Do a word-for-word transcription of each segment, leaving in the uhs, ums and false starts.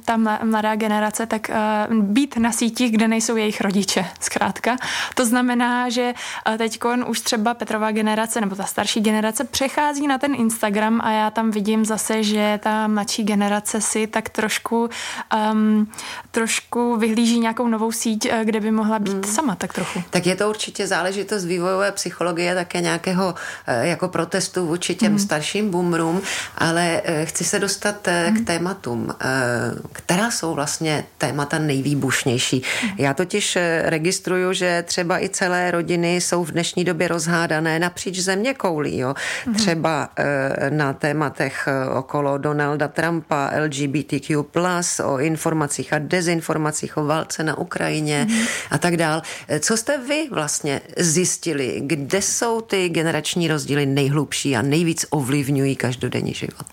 ta mladá generace, tak uh, být na sítích, kde nejsou jejich rodiče, zkrátka. To znamená, že uh, teďkon už třeba Petrova generace nebo ta starší generace přechází na ten Instagram a já tam vidím zase, že ta mladší generace si tak trošku um, trošku vyhlíží nějakou novou síť, kde by mohla být hmm. sama tak trochu. Tak je to určitě záležitost vývojové psychologie, také nějakého jako protestu vůči těm hmm. starším boomerům, ale chci se dostat hmm. k tématům, která jsou vlastně témata nejvýbušnější. Hmm. Já totiž registruju, že třeba i celé rodiny jsou v dnešní době rozhádané napříč zeměkoulí. Jo? Hmm. Třeba na tématech okolo Donalda Trumpa, L G B T Q plus, o informacích a dezinformacích, o válce na Ukrajině hmm. a tak dál. Co jste vy vlastně zjistili? Kde jsou ty generační rozdíly nejhlubší a nejvíc ovlivňují každodenní život?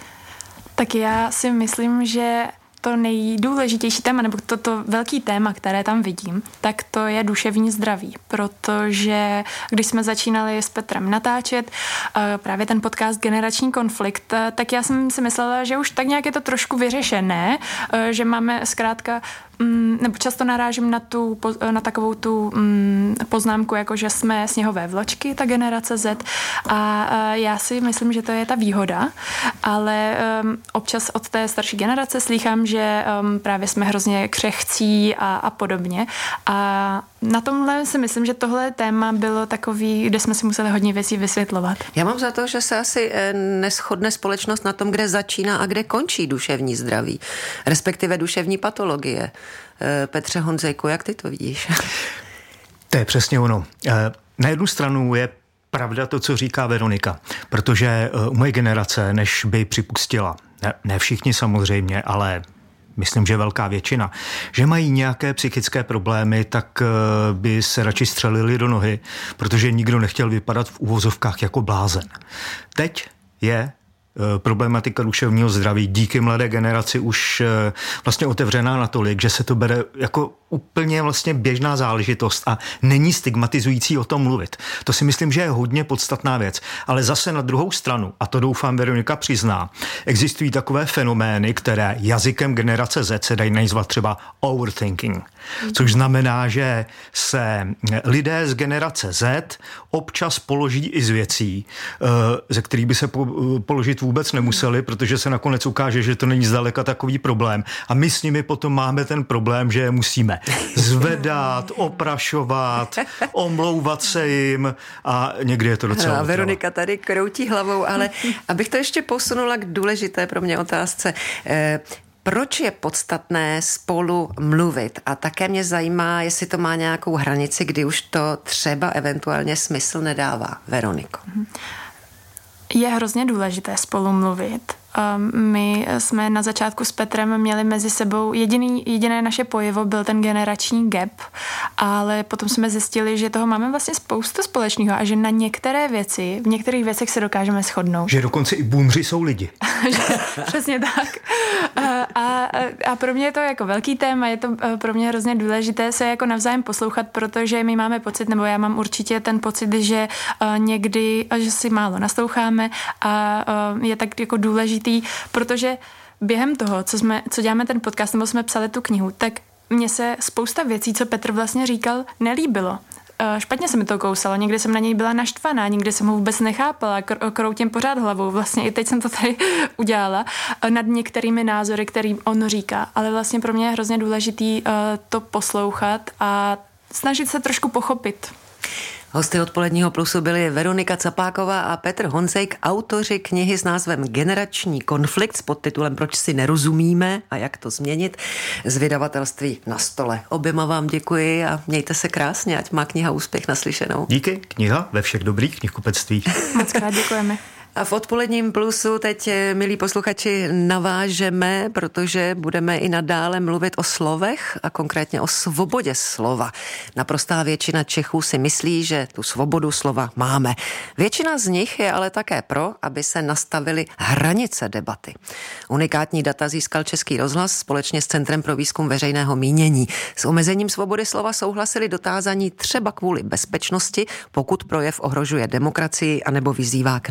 Tak já si myslím, že to nejdůležitější téma, nebo toto velký téma, které tam vidím, tak to je duševní zdraví, protože když jsme začínali s Petrem natáčet právě ten podcast Generační konflikt, tak já jsem si myslela, že už tak nějak je to trošku vyřešené, že máme zkrátka nebo často narážím na, tu, na takovou tu poznámku, jako že jsme sněhové vločky, ta generace Z, a já si myslím, že to je ta výhoda, ale občas od té starší generace slýchám, že právě jsme hrozně křehcí a, a podobně. A na tomhle si myslím, že tohle téma bylo takový, kde jsme si museli hodně věcí vysvětlovat. Já mám za to, že se asi neshodne společnost na tom, kde začíná a kde končí duševní zdraví, respektive duševní patologie. Petře Honzejku, jak ty to vidíš? To je přesně ono. Na jednu stranu je pravda to, co říká Veronika, protože u moje generace, než by připustila, ne, ne všichni samozřejmě, ale myslím, že velká většina, že mají nějaké psychické problémy, tak by se radši střelili do nohy, protože nikdo nechtěl vypadat v uvozovkách jako blázen. Teď je problematika duševního zdraví díky mladé generaci už vlastně otevřená natolik, že se to bere jako úplně vlastně běžná záležitost a není stigmatizující o tom mluvit. To si myslím, že je hodně podstatná věc. Ale zase na druhou stranu, a to doufám Veronika přizná, existují takové fenomény, které jazykem generace Z se dají nazvat třeba overthinking. Což znamená, že se lidé z generace Z občas položí i z věcí, ze kterých by se položit vůbec nemuseli, protože se nakonec ukáže, že to není zdaleka takový problém. A my s nimi potom máme ten problém, že je musíme zvedat, oprašovat, omlouvat se jim a někdy je to docela... A Veronika tady kroutí hlavou, ale abych to ještě posunula k důležité pro mě otázce. Proč je podstatné spolu mluvit? A také mě zajímá, jestli to má nějakou hranici, kdy už to třeba eventuálně smysl nedává. Veroniko. Je hrozně důležité spolu mluvit. My jsme na začátku s Petrem měli mezi sebou, jediný, jediné naše pojevo byl ten generační gap, ale potom jsme zjistili, že toho máme vlastně spoustu společného a že na některé věci, v některých věcech se dokážeme shodnout. Že dokonce i boomři jsou lidi. Přesně tak. A, a, a pro mě je to jako velký téma, je to pro mě hrozně důležité se jako navzájem poslouchat, protože my máme pocit, nebo já mám určitě ten pocit, že někdy, že si málo nasloucháme a je tak jako důležité, protože během toho, co, jsme, co děláme ten podcast, nebo jsme psali tu knihu, tak mně se spousta věcí, co Petr vlastně říkal, nelíbilo. Špatně se mi to kousalo, někdy jsem na něj byla naštvaná, někdy jsem ho vůbec nechápala, kroutím pořád hlavou, vlastně i teď jsem to tady udělala, nad některými názory, který on říká, ale vlastně pro mě je hrozně důležitý to poslouchat a snažit se trošku pochopit. Hosty Odpoledního plusu byly Veronika Capáková a Petr Honzejk, autoři knihy s názvem Generační konflikt s podtitulem Proč si nerozumíme a jak to změnit z vydavatelství Na stole. Oběma vám děkuji a mějte se krásně, ať má kniha úspěch, naslyšenou. Díky, kniha ve všech dobrých knihkupectvích. Moc krát děkujeme. A v Odpoledním plusu teď, milí posluchači, navážeme, protože budeme i nadále mluvit o slovech a konkrétně o svobodě slova. Naprostá většina Čechů si myslí, že tu svobodu slova máme. Většina z nich je ale také pro, aby se nastavily hranice debaty. Unikátní data získal Český rozhlas společně s Centrem pro výzkum veřejného mínění. S omezením svobody slova souhlasili dotázaní třeba kvůli bezpečnosti, pokud projev ohrožuje demokracii anebo vyzývá k nenávisti.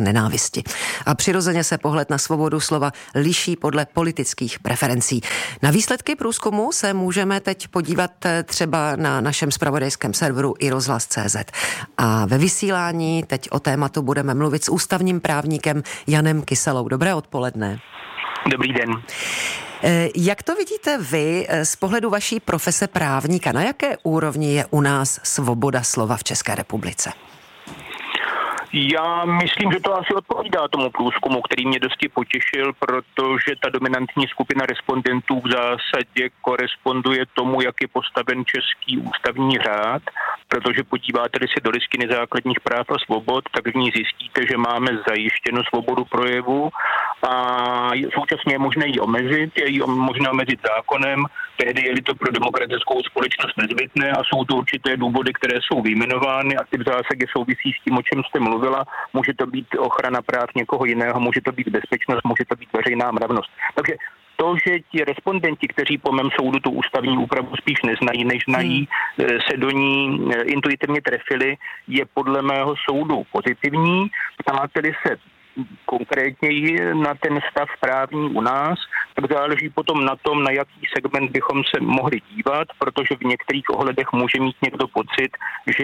oblasti. A přirozeně se pohled na svobodu slova liší podle politických preferencí. Na výsledky průzkumu se můžeme teď podívat třeba na našem zpravodajském serveru i rozhlas tečka cé zet. A ve vysílání teď o tématu budeme mluvit s ústavním právníkem Janem Kyselou. Dobré odpoledne. Dobrý den. Jak to vidíte vy z pohledu vaší profese právníka? Na jaké úrovni je u nás svoboda slova v České republice? Já myslím, že to asi odpovídá tomu průzkumu, který mě dosti potěšil, protože ta dominantní skupina respondentů v zásadě koresponduje tomu, jak je postaven český ústavní řád, protože podíváte-li se do listiny základních práv a svobod, tak v ní zjistíte, že máme zajištěnou svobodu projevu a současně je možné ji omezit, je ji možné omezit zákonem, tehdy je to pro demokratickou společnost nezbytné a jsou to určité důvody, které jsou vyjmenovány a ty v zásadě souvisí s tím, o čem jste mluvila. Může to být ochrana práv někoho jiného, může to být bezpečnost, může to být veřejná mravnost. Takže to, že ti respondenti, kteří po mém soudu tu ústavní úpravu spíš neznají, než znají, hmm. se do ní intuitivně trefili, je podle mého soudu pozitivní. Ptáte-li se konkrétněji na ten stav právní u nás, tak záleží potom na tom, na jaký segment bychom se mohli dívat, protože v některých ohledech může mít někdo pocit, že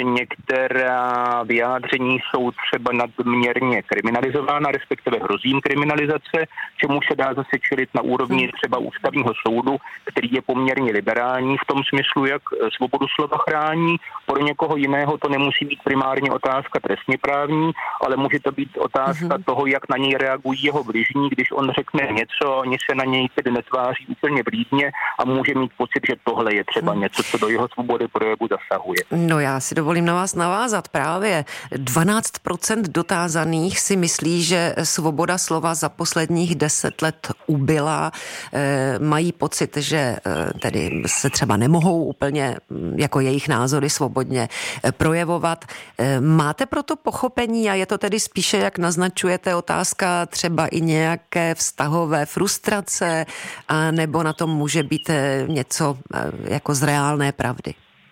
některá vyjádření jsou třeba nadměrně kriminalizována, respektive hrozí jim kriminalizace, čemu se dá zase čelit na úrovni třeba ústavního soudu, který je poměrně liberální v tom smyslu, jak svobodu slova chrání. Pro někoho jiného to nemusí být primárně otázka trestně právní, ale může to být otázka mm-hmm. toho, jak na něj reagují jeho bližní, když on řekne něco, oni se na něj tedy netváří úplně vlídně a může mít pocit, že tohle je třeba něco, co do jeho svobody projevu zasahuje. No já si dovolím na vás navázat právě. dvanáct procent dotázaných si myslí, že svoboda slova za posledních deset let ubyla. E, mají pocit, že e, tedy se třeba nemohou úplně jako jejich názory svobodně projevovat. E, máte proto pochopení a je to tedy spíše, jak naznačujete, otázka třeba i nějaké vztahové frustrace, a nebo na tom může být něco jako z reálné pravdy?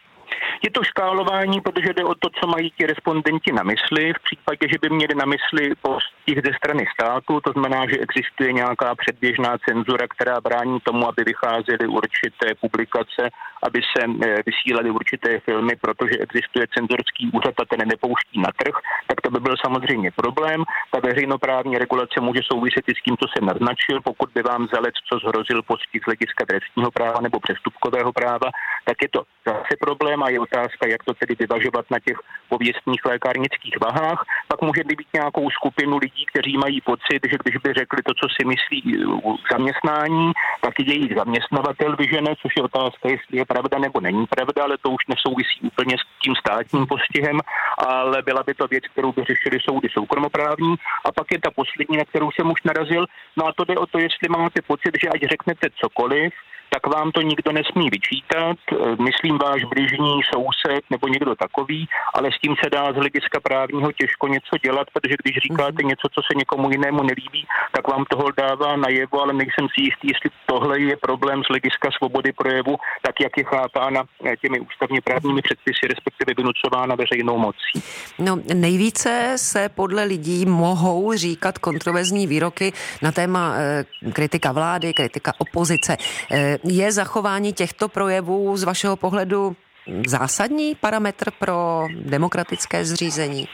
Je to škálování, protože jde o to, co mají ti respondenti na mysli. V případě, že by měli na mysli postih ze strany státu, to znamená, že existuje nějaká předběžná cenzura, která brání tomu, aby vycházely určité publikace, aby se vysílaly určité filmy, protože existuje cenzorský úřad a ten nepouští na trh, tak to by byl samozřejmě problém. Ta veřejnoprávní regulace může souviset i s tím, co jsem naznačil. Pokud by vám za co zhrozil postih z hlediska trestního práva nebo přestupkového práva, tak je to zase problém a je otázka, jak to tedy vyvažovat na těch pověstných lékárnických vahách. Pak může být nějakou skupinu lidí, kteří mají pocit, že když by řekli to, co si myslí k zaměstnání, tak jejich zaměstnavatel vyžene, což je otázka, jestli je pravda nebo není pravda, ale to už nesouvisí úplně s tím státním postihem, ale byla by to věc, kterou by řešili soudy soukromoprávní. A pak je ta poslední, na kterou jsem už narazil. No a to jde o to, jestli máte pocit, že ať řeknete cokoliv, tak vám to nikdo nesmí vyčítat, myslím váš bližní soused nebo někdo takový, ale s tím se dá z hlediska právního těžko něco dělat, protože když říkáte něco, co se někomu jinému nelíbí, tak vám toho dává najevo, ale nejsem si jistý, jestli tohle je problém z hlediska svobody projevu, tak jak je chápána těmi ústavně právními předpisy, respektive vynucována veřejnou mocí. No, nejvíce se podle lidí mohou říkat kontroverzní výroky na téma e, kritika vlády, kritika opozice. E, Je zachování těchto projevů z vašeho pohledu zásadní parametr pro demokratické zřízení?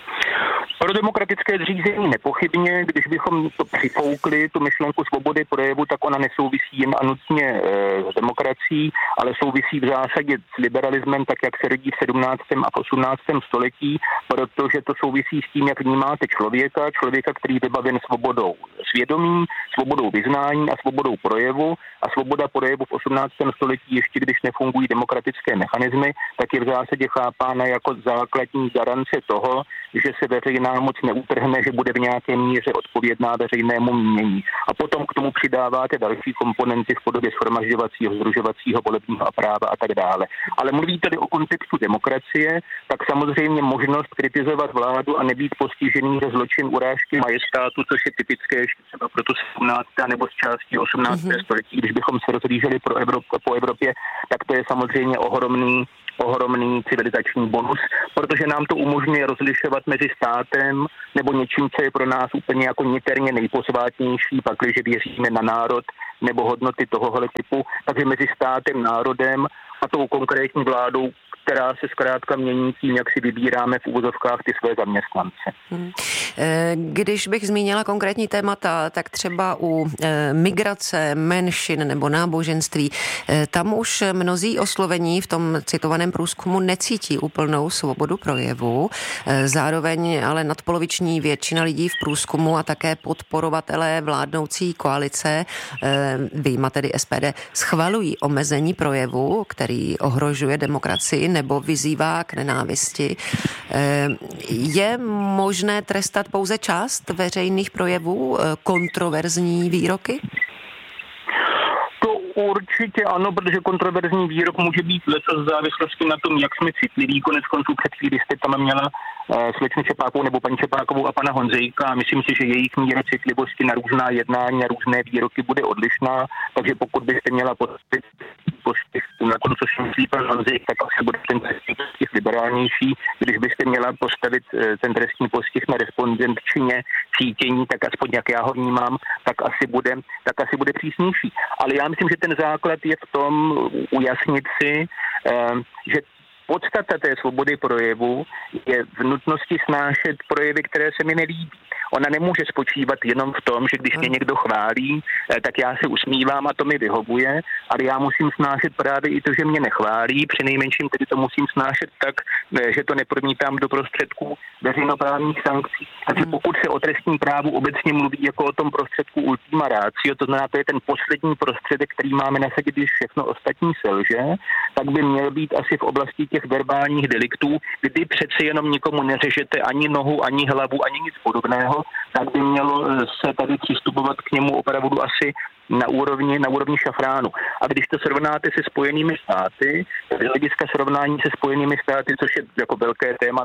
Pro demokratické zřízení nepochybně, když bychom to přifoukli, tu myšlenku svobody projevu, tak ona nesouvisí jen a nutně e, s demokracií, ale souvisí v zásadě s liberalismem, tak jak se rodí v sedmnáctém a osmnáctém století, protože to souvisí s tím, jak vnímáte člověka, člověka, který je vybaven svobodou svědomí, svobodou vyznání a svobodou projevu. A svoboda projevu v osmnáctém století, ještě když nefungují demokratické mechanismy, tak je v zásadě chápána jako základní garance toho, že se veřejná moc neutrhne, že bude v nějaké míře odpovědná veřejnému mínění. A potom k tomu přidáváte další komponenty v podobě shromažďovacího, sdružovacího, volebního a práva a tak dále. Ale mluvíte-li o kontextu demokracie, tak samozřejmě možnost kritizovat vládu a nebýt postižený ze zločin urážky majestátu, což je typické ještě třeba pro to sedmnácté nebo z části osmnáctého století, když bychom se rozhlíželi pro Evropu, po Evropě, tak to je samozřejmě ohromný ohromný civilizační bonus, protože nám to umožňuje rozlišovat mezi státem nebo něčím, co je pro nás úplně jako niterně nejposvátnější, pakliže věříme na národ nebo hodnoty tohohle typu, takže mezi státem, národem a tou konkrétní vládou, která se zkrátka mění tím, jak si vybíráme v uvozovkách ty své zaměstnance. Hmm. Když bych zmínila konkrétní témata, tak třeba u migrace, menšin nebo náboženství, tam už mnozí oslovení v tom citovaném průzkumu necítí úplnou svobodu projevu. Zároveň ale nadpoloviční většina lidí v průzkumu a také podporovatelé vládnoucí koalice, vyjma tedy S P D, schvalují omezení projevu, který ohrožuje demokracii nebo vyzývá k nenávisti. Je možné trestat pouze část veřejných projevů, kontroverzní výroky? To určitě ano, protože kontroverzní výrok může být leco v závislosti na tom, jak jsme citliví. Konec konců před chvíli jste tam měla uh, slečnu Čepákovou nebo paní Čepákovou a pana Honzejka a myslím si, že jejich míra citlivosti na různá jednání a různé výroky bude odlišná, takže pokud byste měla pocit postih na tom, co si myslí pan Honzejk, tak asi bude ten trestní postih liberálnější. Když byste měla postavit ten trestní postih na respondentčině cítění, tak aspoň jak já ho vnímám, tak asi bude, tak asi bude přísnější. Ale já myslím, že ten základ je v tom ujasnit si, že podstata té svobody projevu je v nutnosti snášet projevy, které se mi nelíbí. Ona nemůže spočívat jenom v tom, že když mě někdo chválí, tak já se usmívám a to mi vyhovuje, ale já musím snášet právě i to, že mě nechválí, přinejmenším tedy to musím snášet tak, že to nepromítám do prostředků veřejnoprávních sankcí. Takže pokud se o trestním právu obecně mluví jako o tom prostředku ultima ratio, to znamená, to je ten poslední prostředek, který máme nasadit, když všechno ostatní selže, tak by měl být asi v oblasti těch verbálních deliktů, kdy přeci jenom nikomu neřežete ani nohu, ani hlavu, ani nic podobného, tak by mělo se tady přistupovat k němu opravdu asi na úrovni, na úrovni šafránu. A když to srovnáte se Spojenými státy, z hlediska srovnání se Spojenými státy, což je jako velké téma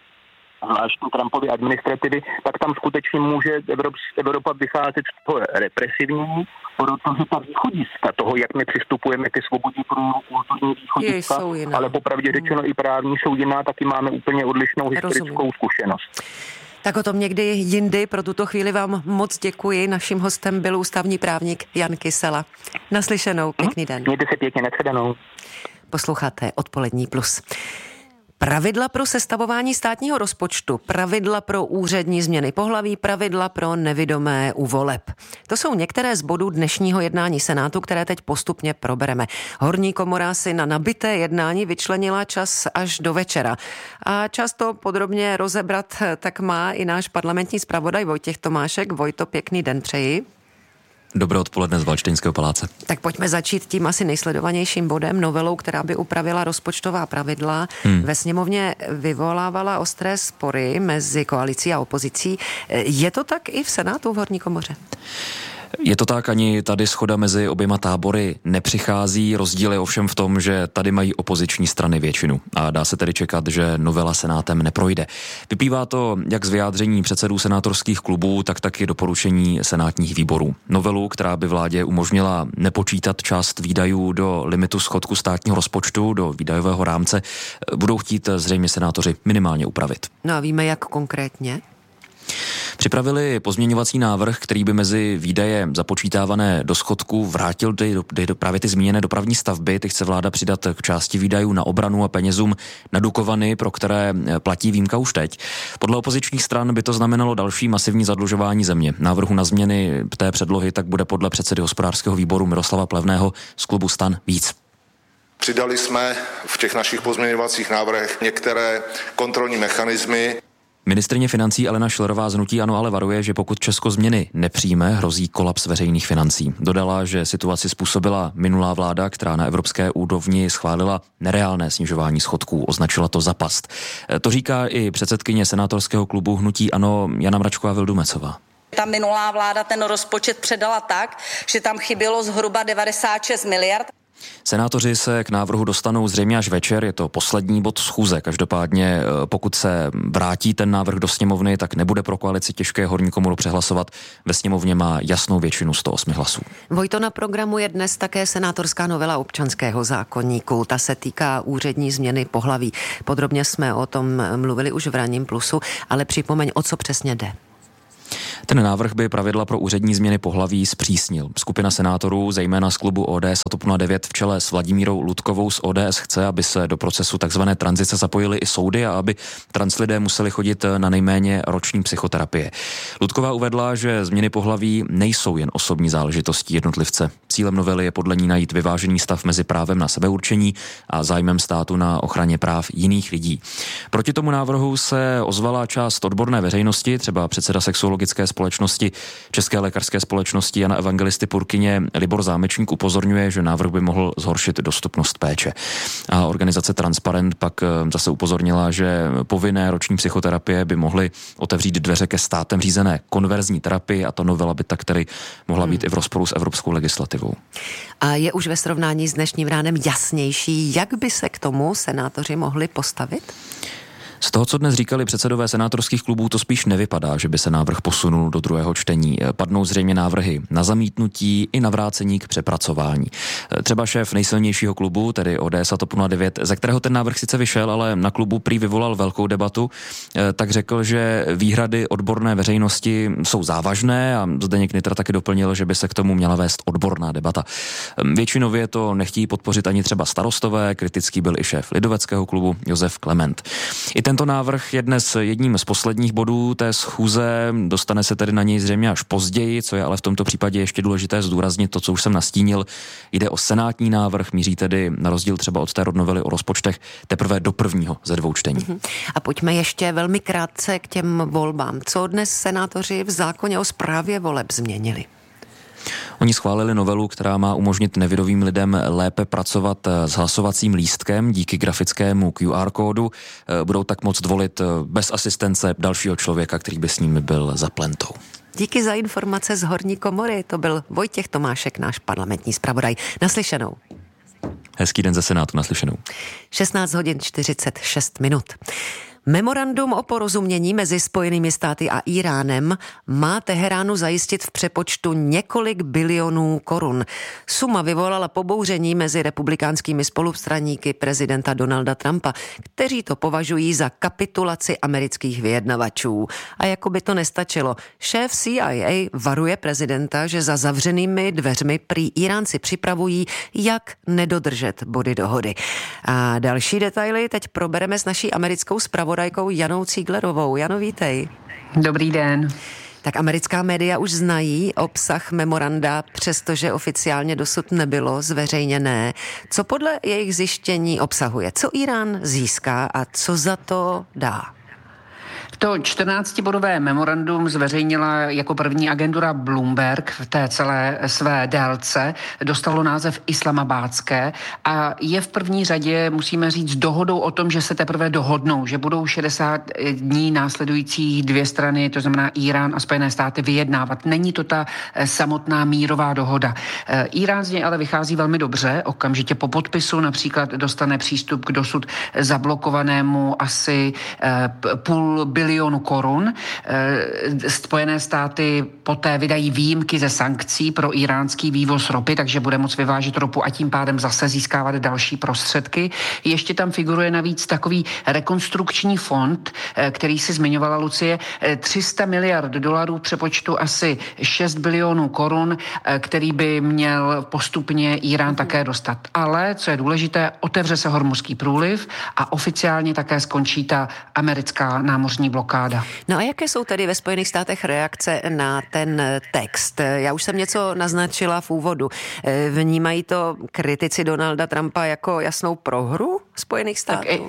zvláštní Trumpovy administrativy, tak tam skutečně může Evropa vycházet z toho represivní, protože ta východiska toho, jak my přistupujeme ke svobodě projevu, kulturní východiska, ale popravdě řečeno i právní jsou jiná, taky máme úplně odlišnou historickou Rozumím. zkušenost. Tak o tom někdy jindy. Pro tuto chvíli vám moc děkuji. Naším hostem byl ústavní právník Jan Kysela. Naslyšenou, pěkný den. Mějte se pěkně, nashledanou. Posloucháte Odpolední plus. Pravidla pro sestavování státního rozpočtu, pravidla pro úřední změny pohlaví, pravidla pro nevidomé u voleb. To jsou některé z bodů dnešního jednání Senátu, které teď postupně probereme. Horní komora si na nabité jednání vyčlenila čas až do večera. A čas to podrobně rozebrat tak má i náš parlamentní zpravodaj Vojtěch Tomášek. Vojto, pěkný den přeji. Dobré odpoledne z Valštejnského paláce. Tak pojďme začít tím asi nejsledovanějším bodem, novelou, která by upravila rozpočtová pravidla. Hmm. Ve sněmovně vyvolávala ostré spory mezi koalicí a opozicí. Je to tak i v Senátu, v horní komoře? Je to tak, ani tady shoda mezi oběma tábory nepřichází. Rozdíl je ovšem v tom, že tady mají opoziční strany většinu a dá se tedy čekat, že novela Senátem neprojde. Vyplývá to jak z vyjádření předsedů senátorských klubů, tak taky doporučení senátních výborů. Novelu, která by vládě umožnila nepočítat část výdajů do limitu schodku státního rozpočtu, do výdajového rámce, budou chtít zřejmě senátoři minimálně upravit. No a víme, jak konkrétně? Připravili pozměňovací návrh, který by mezi výdaje započítávané do schodku vrátil do, do, do právě ty zmíněné dopravní stavby. Ty chce vláda přidat k části výdajů na obranu a penězům na Dukovany, pro které platí výjimka už teď. Podle opozičních stran by to znamenalo další masivní zadlužování země. Návrhu na změny té předlohy tak bude podle předsedy hospodářského výboru Miroslava Plevného z klubu STAN víc. Přidali jsme v těch našich pozměňovacích návrhech některé kontrolní mechanismy. Ministryně financí Alena Schillerová z hnutí ANO ale varuje, že pokud Česko změny nepřijme, hrozí kolaps veřejných financí. Dodala, že situaci způsobila minulá vláda, která na evropské úrovni schválila nereálné snižování schodků, označila to za past. To říká i předsedkyně senátorského klubu hnutí ANO Jana Mračková Vildumecová. Ta minulá vláda ten rozpočet předala tak, že tam chybělo zhruba devadesát šest miliard. Senátoři se k návrhu dostanou zřejmě až večer, je to poslední bod schůze. Každopádně pokud se vrátí ten návrh do sněmovny, tak nebude pro koalici těžké horní komoru přehlasovat. Ve sněmovně má jasnou většinu sto osm hlasů. Vojto, na programu je dnes také senátorská novela občanského zákoníku. Ta se týká úřední změny pohlaví. Podrobně jsme o tom mluvili už v Ranním plusu, ale připomeň, o co přesně jde. Ten návrh by pravidla pro úřední změny pohlaví zpřísnil. Skupina senátorů, zejména z klubu O D S a TOP nula devět v čele s Vladimírou Ludkovou z O D S, chce, aby se do procesu takzvané tranzice zapojily i soudy a aby translidé museli chodit na nejméně roční psychoterapie. Ludková uvedla, že změny pohlaví nejsou jen osobní záležitostí jednotlivce. Cílem novely je podle ní najít vyvážený stav mezi právem na sebeurčení a zájmem státu na ochraně práv jiných lidí. Proti tomu návrhu se ozvala část odborné veřejnosti, třeba předseda sexuologické společnosti České lékařské společnosti Jana Evangelisty Purkyně Libor Zámečník upozorňuje, že návrh by mohl zhoršit dostupnost péče. A organizace Transparent pak zase upozornila, že povinné roční psychoterapie by mohly otevřít dveře ke státem řízené konverzní terapii a ta novela by tak tedy mohla být hmm. i v rozporu s evropskou legislativou. A je už ve srovnání s dnešním ránem jasnější, jak by se k tomu senátoři mohli postavit? Z toho, co dnes říkali předsedové senátorských klubů, to spíš nevypadá, že by se návrh posunul do druhého čtení. Padnou zřejmě návrhy na zamítnutí i na vrácení k přepracování. Třeba šéf nejsilnějšího klubu, tedy O D S a TOP nula devět, ze kterého ten návrh sice vyšel, ale na klubu prý vyvolal velkou debatu, tak řekl, že výhrady odborné veřejnosti jsou závažné a Zdeněk Nytra taky doplnil, že by se k tomu měla vést odborná debata. Většinově to nechtějí podpořit ani třeba starostové, kritický byl i šéf lidoveckého klubu Josef Klement. I tento návrh je dnes jedním z posledních bodů té schůze, dostane se tedy na něj zřejmě až později, co je ale v tomto případě ještě důležité zdůraznit to, co už jsem nastínil. Jde o senátní návrh, míří tedy na rozdíl třeba od té novely o rozpočtech teprve do prvního ze dvou čtení. A pojďme ještě velmi krátce k těm volbám. Co dnes senátoři v zákoně o správě voleb změnili? Oni schválili novelu, která má umožnit nevidomým lidem lépe pracovat s hlasovacím lístkem díky grafickému Q R kódu. Budou tak moct volit bez asistence dalšího člověka, který by s nimi byl za plentou. Díky za informace z horní komory. To byl Vojtěch Tomášek, náš parlamentní zpravodaj. Naslyšenou. Hezký den ze Senátu, naslyšenou. šestnáct hodin čtyřicet šest minut. Memorandum o porozumění mezi Spojenými státy a Íránem má Teheránu zajistit v přepočtu několik bilionů korun. Suma vyvolala pobouření mezi republikánskými spolustraníky prezidenta Donalda Trumpa, kteří to považují za kapitulaci amerických vyjednavačů. A jako by to nestačilo, šéf C I A varuje prezidenta, že za zavřenými dveřmi prý Íránci připravují, jak nedodržet body dohody. A další detaily teď probereme s naší americkou zpravodajkou Janou Cíglerovou. Jano, vítej. Dobrý den. Tak americká média už znají obsah memoranda, přestože oficiálně dosud nebylo zveřejněné. Co podle jejich zjištění obsahuje? Co Írán získá a co za to dá? To čtrnáctibodové memorandum zveřejnila jako první agentura Bloomberg v té celé své délce. Dostalo název Islamabádské a je v první řadě, musíme říct, dohodou o tom, že se teprve dohodnou, že budou šedesát dní následujících dvě strany, to znamená Írán a Spojené státy, vyjednávat. Není to ta samotná mírová dohoda. Írán z něj ale vychází velmi dobře. Okamžitě po podpisu například dostane přístup k dosud zablokovanému asi půl bilionu korun. Spojené státy poté vydají výjimky ze sankcí pro iránský vývoz ropy, takže bude moct vyvážet ropu a tím pádem zase získávat další prostředky. Ještě tam figuruje navíc takový rekonstrukční fond, který si zmiňovala Lucie, tři sta miliard dolarů v přepočtu asi šest bilionů korun, který by měl postupně Irán také dostat. Ale, co je důležité, otevře se Hormuzský průliv a oficiálně také skončí ta americká námořní blokáda. No a jaké jsou tedy ve Spojených státech reakce na ten text? Já už jsem něco naznačila v úvodu. Vnímají to kritici Donalda Trumpa jako jasnou prohru Spojených států? Tak,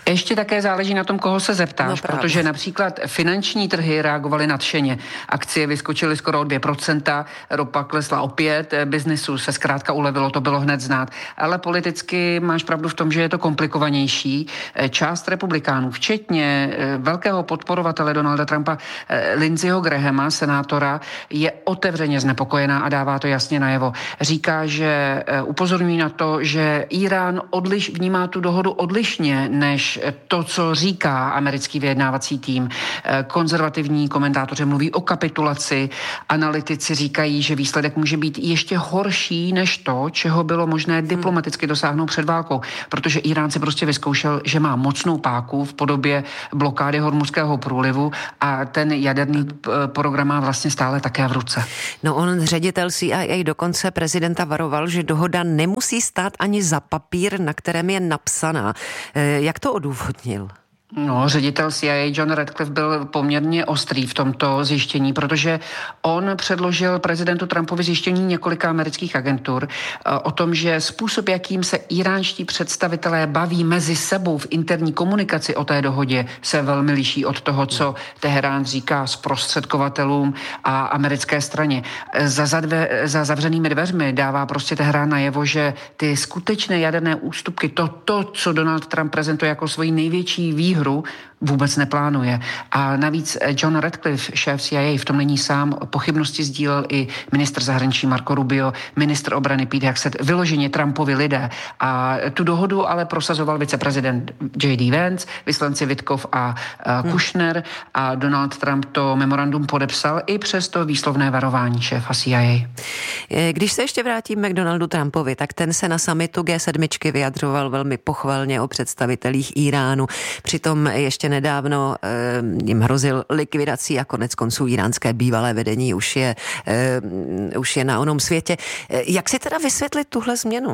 Ještě také záleží na tom, koho se zeptáš, no protože například finanční trhy reagovaly nadšeně. Akcie vyskočily skoro o dvě procenta, ropa klesla opět, biznisu se zkrátka ulevilo, to bylo hned znát. Ale politicky máš pravdu v tom, že je to komplikovanější. Část republikánů, včetně velkého podporovatele Donalda Trumpa, Lindseyho Grahama, senátora, je otevřeně znepokojená a dává to jasně najevo. Říká, že upozorňují na to, že Irán odliš, vnímá tu dohodu odlišně než to, co říká americký vyjednávací tým. Konzervativní komentátoři mluví o kapitulaci, analytici říkají, že výsledek může být ještě horší než to, čeho bylo možné diplomaticky dosáhnout před válkou, protože Irán si prostě vyzkoušel, že má mocnou páku v podobě blokády Hormuzského průlivu a ten jaderný program má vlastně stále také v ruce. No on, ředitel C I A, dokonce prezidenta varoval, že dohoda nemusí stát ani za papír, na kterém je napsaná. Jak to odůvodnil? No, ředitel C I A John Ratcliffe byl poměrně ostrý v tomto zjištění, protože on předložil prezidentu Trumpovi zjištění několika amerických agentur o tom, že způsob, jakým se iránští představitelé baví mezi sebou v interní komunikaci o té dohodě, se velmi liší od toho, co Teherán říká zprostředkovatelům a americké straně. Za, zadve, za zavřenými dveřmi dává prostě Teherán najevo, že ty skutečné jaderné ústupky, to, to, co Donald Trump prezentuje jako svoji největší výhru, hru vůbec neplánuje. A navíc John Ratcliffe, šéf C I A, v tom není sám. Pochybnosti sdílel i ministr zahraničí Marco Rubio, ministr obrany Pete Hegseth, vyloženě Trumpovi lidé. A tu dohodu ale prosazoval viceprezident J D Vance, vyslanci Witkoff a uh, Kushner a Donald Trump to memorandum podepsal i přes to výslovné varování šéfa C I A. Když se ještě vrátíme k Donaldu Trumpovi, tak ten se na summitu G sedm vyjadřoval velmi pochvalně o představitelích Iránu. Přitom ještě nedávno e, jim hrozil likvidací a konec konců iránské bývalé vedení už je, e, už je na onom světě. E, jak si teda vysvětlit tuhle změnu?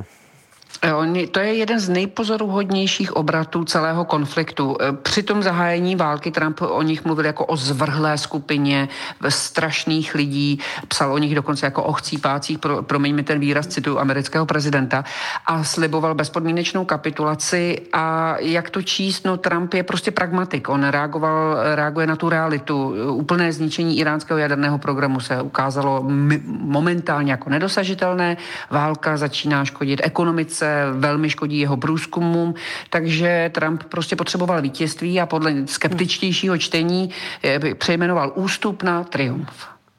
To je jeden z nejpozoruhodnějších obratů celého konfliktu. Při tom zahájení války Trump o nich mluvil jako o zvrhlé skupině strašných lidí, psal o nich dokonce jako o chcípácích, pro, promiň mi ten výraz, cituju amerického prezidenta, a sliboval bezpodmínečnou kapitulaci. A jak to číst? No, Trump je prostě pragmatik. On reagoval, reaguje na tu realitu. Úplné zničení iránského jaderného programu se ukázalo momentálně jako nedosažitelné. Válka začíná škodit ekonomice, velmi škodí jeho průzkumům, takže Trump prostě potřeboval vítězství a podle skeptičtějšího čtení přejmenoval ústup na triumf.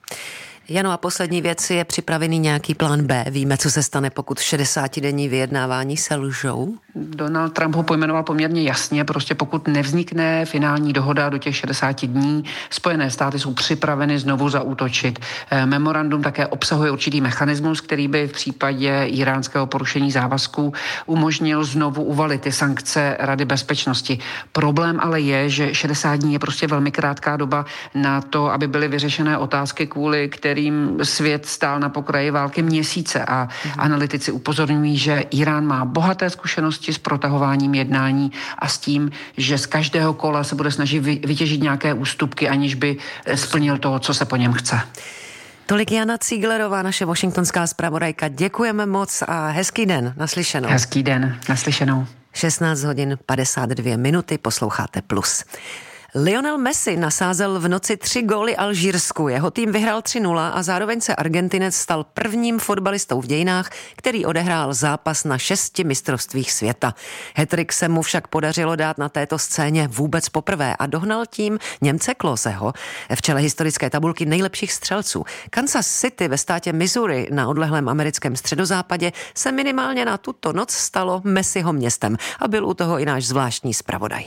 Jano, a poslední věc, je připravený nějaký plán B? Víme, co se stane, pokud šedesátidenní vyjednávání se lžou? Donald Trump ho pojmenoval poměrně jasně, prostě pokud nevznikne finální dohoda do těch šedesáti dní, Spojené státy jsou připraveny znovu zaútočit. Memorandum také obsahuje určitý mechanismus, který by v případě iránského porušení závazků umožnil znovu uvalit ty sankce Rady bezpečnosti. Problém ale je, že šedesát dní je prostě velmi krátká doba na to, aby byly vyřešené otázky, kvůli kterým svět stál na pokraji války měsíce, a mhm. analytici upozorňují, že Irán má bohaté zkušenosti s protahováním jednání a s tím, že z každého kola se bude snažit vytěžit nějaké ústupky, aniž by splnil to, co se po něm chce. Tolik Jana Cíglerová, naše washingtonská zpravodajka. Děkujeme moc a hezký den, naslyšenou. Hezký den, naslyšenou. šestnáct hodin padesát dvě minuty, posloucháte Plus. Lionel Messi nasázel v noci tři góly Alžírsku. Jeho tým vyhrál tři nula a zároveň se Argentinec stal prvním fotbalistou v dějinách, který odehrál zápas na šesti mistrovstvích světa. Hattrick se mu však podařilo dát na této scéně vůbec poprvé a dohnal tím Němce Kloseho v čele historické tabulky nejlepších střelců. Kansas City ve státě Missouri na odlehlém americkém středozápadě se minimálně na tuto noc stalo Messiho městem a byl u toho i náš zvláštní zpravodaj.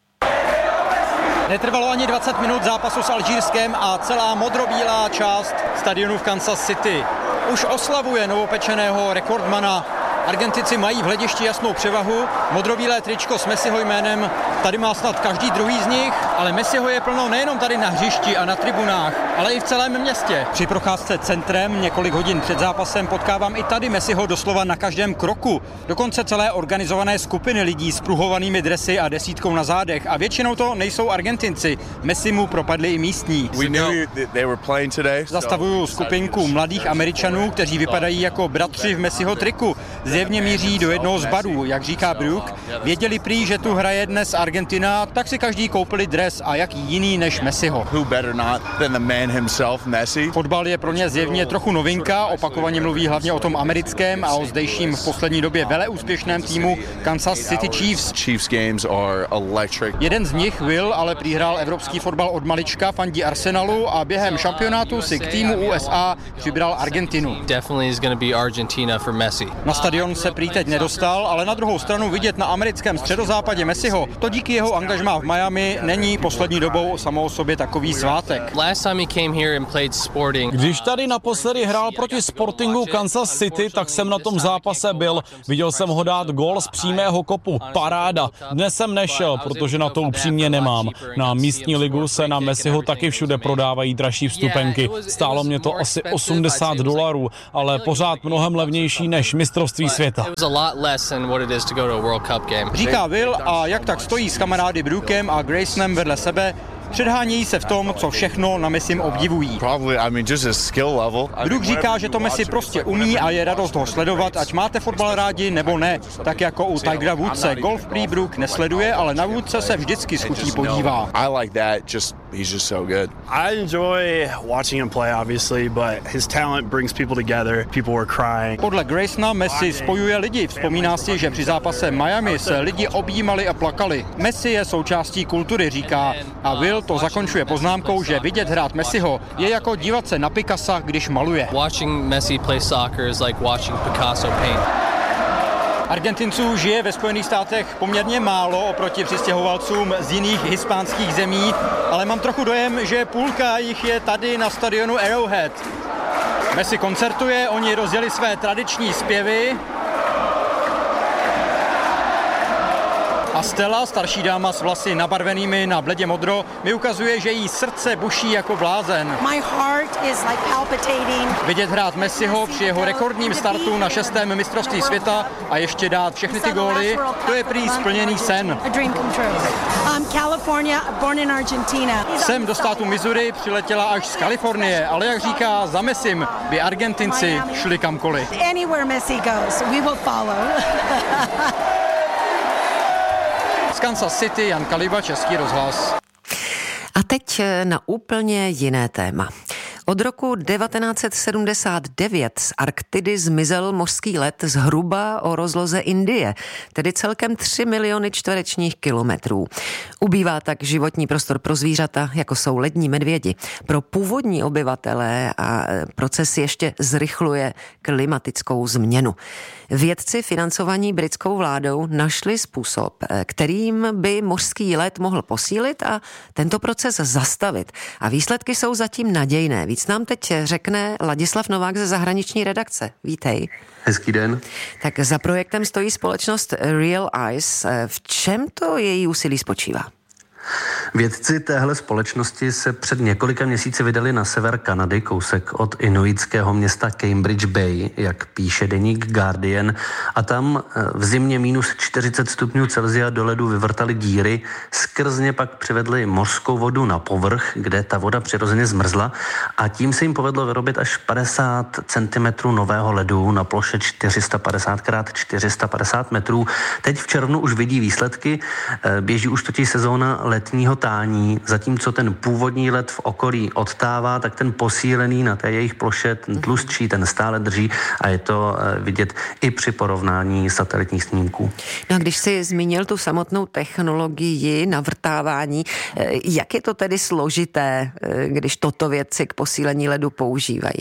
Netrvalo ani dvacet minut zápasu s Alžírskem a celá modrobílá část stadionu v Kansas City už oslavuje novopečeného rekordmana. Argentinci mají v hledišti jasnou převahu, modrobílé tričko s Messiho jménem tady má snad každý druhý z nich Ale Messiho je plno nejenom tady na hřišti a na tribunách, ale i v celém městě. Při procházce centrem několik hodin před zápasem potkávám i tady Messiho doslova na každém kroku. Dokonce celé organizované skupiny lidí s pruhovanými dresy a desítkou na zádech. A většinou to nejsou Argentinci. Messi mu propadli i místní. Zastavuju skupinku mladých Američanů, kteří vypadají jako bratři v Messiho triku. Zjevně míří do jednoho z barů, jak říká Brooke. Věděli prý, že tu hraje dnes Argentina, tak si každý koupili dres a jaký jiný než Messiho. Fotbal je pro ně zjevně trochu novinka, opakovaně mluví hlavně o tom americkém a o zdejším v poslední době veleúspěšném týmu Kansas City Chiefs. Jeden z nich, Will, ale přihrál evropský fotbal od malička, fandí Arsenalu a během šampionátu si k týmu U S A přibral Argentinu. Na stadion se prý teď nedostal, ale na druhou stranu vidět na americkém středozápadě Messiho, to díky jeho angažmá v Miami není poslední dobou samo o sobě takový svátek. Když tady naposledy hrál proti Sportingu Kansas City, tak jsem na tom zápase byl. Viděl jsem ho dát gól z přímého kopu. Paráda. Dnes jsem nešel, protože na to upřímně nemám. Na místní ligu se na Messiho taky všude prodávají dražší vstupenky. Stálo mě to asi osmdesát dolarů, ale pořád mnohem levnější než mistrovství světa. Říká Will a jak tak stojí s kamarády Brookem a Graysonem vedle sebe, předhánějí se v tom, co všechno na Messim obdivují. Brooke říká, že to Messi prostě umí a je radost ho sledovat, ať máte fotbal rádi nebo ne. Tak jako u Tigera Woodse. Golf prý Brooke nesleduje, ale na Woodse se vždycky s chutí podívá. He's just so good. I enjoy watching him play, obviously, but his talent brings people together. People were crying. Podle Graysona Messi spojuje lidi. Vzpomíná si, že při zápase Miami se lidi objímali a plakali. Messi je součástí kultury, říká. A Will to zakončuje poznámkou, že vidět hrát Messiho je jako dívat se na Picassa, když maluje. Watching Messi play soccer is like watching Picasso paint. Argentinců žije ve Spojených státech poměrně málo oproti přistěhovalcům z jiných hispánských zemí, ale mám trochu dojem, že půlka jich je tady na stadionu Arrowhead. Messi koncertuje, oni rozjeli své tradiční zpěvy. A Stella, starší dáma s vlasy nabarvenými na bledě modro, mi ukazuje, že jí srdce buší jako blázen. My heart is like palpitating. Vidět hrát Messiho při jeho rekordním startu na šestém mistrovství světa a ještě dát všechny ty góly, to je prý splněný sen. Sem do státu Missouri přiletěla až z Kalifornie, ale jak říká, za Messim by Argentinci šli kamkoliv. Anywhere Messi goes, we will follow. Z Kansas City, Jan Kaliba, Český rozhlas. A teď na úplně jiné téma. Od roku devatenáct set sedmdesát devět z Arktidy zmizel mořský led zhruba o rozloze Indie, tedy celkem tři miliony čtverečních kilometrů. Ubývá tak životní prostor pro zvířata, jako jsou lední medvědi. Pro původní obyvatele a proces ještě zrychluje klimatickou změnu. Vědci financovaní britskou vládou našli způsob, kterým by mořský led mohl posílit a tento proces zastavit. A výsledky jsou zatím nadějné. Víc nám teď řekne Ladislav Novák ze zahraniční redakce. Vítej. Hezký den. Tak za projektem stojí společnost Real Ice. V čem to její úsilí spočívá? Vědci téhle společnosti se před několika měsíci vydali na sever Kanady, kousek od inuitského města Cambridge Bay, jak píše deník Guardian, a tam v zimě minus čtyřicet stupňů Celsia do ledu vyvrtali díry, skrz ně pak přivedli mořskou vodu na povrch, kde ta voda přirozeně zmrzla, a tím se jim povedlo vyrobit až padesát centimetrů nového ledu na ploše čtyři sta padesát krát čtyři sta padesát metrů. Teď v červnu už vidí výsledky, běží už totiž sezóna letního tání, zatímco ten původní led v okolí odtává, tak ten posílený na té jejich ploše, ten tlustší, ten stále drží a je to vidět i při porovnání satelitních snímků. No a když jsi zmínil tu samotnou technologii navrtávání, jak je to tedy složité, když toto vědci k posílení ledu používají?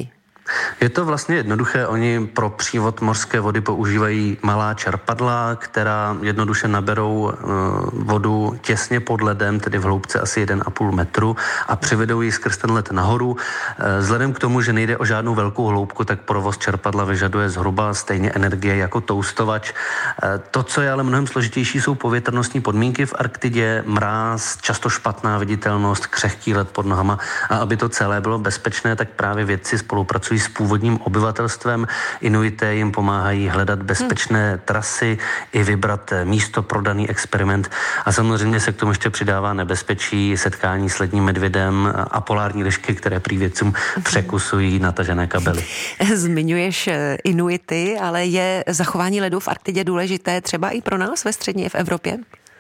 Je to vlastně jednoduché. Oni pro přívod mořské vody používají malá čerpadla, která jednoduše naberou vodu těsně pod ledem, tedy v hloubce asi jeden a půl metru a přivedou ji skrz ten led nahoru. Vzhledem k tomu, že nejde o žádnou velkou hloubku, tak provoz čerpadla vyžaduje zhruba stejně energie jako toustovač. To, co je ale mnohem složitější, jsou povětrnostní podmínky v Arktidě, mráz, často špatná viditelnost, křehký led pod nohama a aby to celé bylo bezpečné, tak právě vědci spolupracují s původním obyvatelstvem. Inuité jim pomáhají hledat bezpečné trasy i vybrat místo pro daný experiment. A samozřejmě se k tomu ještě přidává nebezpečí setkání s ledním medvědem a polární lišky, které prý vědcům překusují natažené kabely. Zmiňuješ Inuity, ale je zachování ledu v Arktidě důležité třeba i pro nás ve střední v Evropě?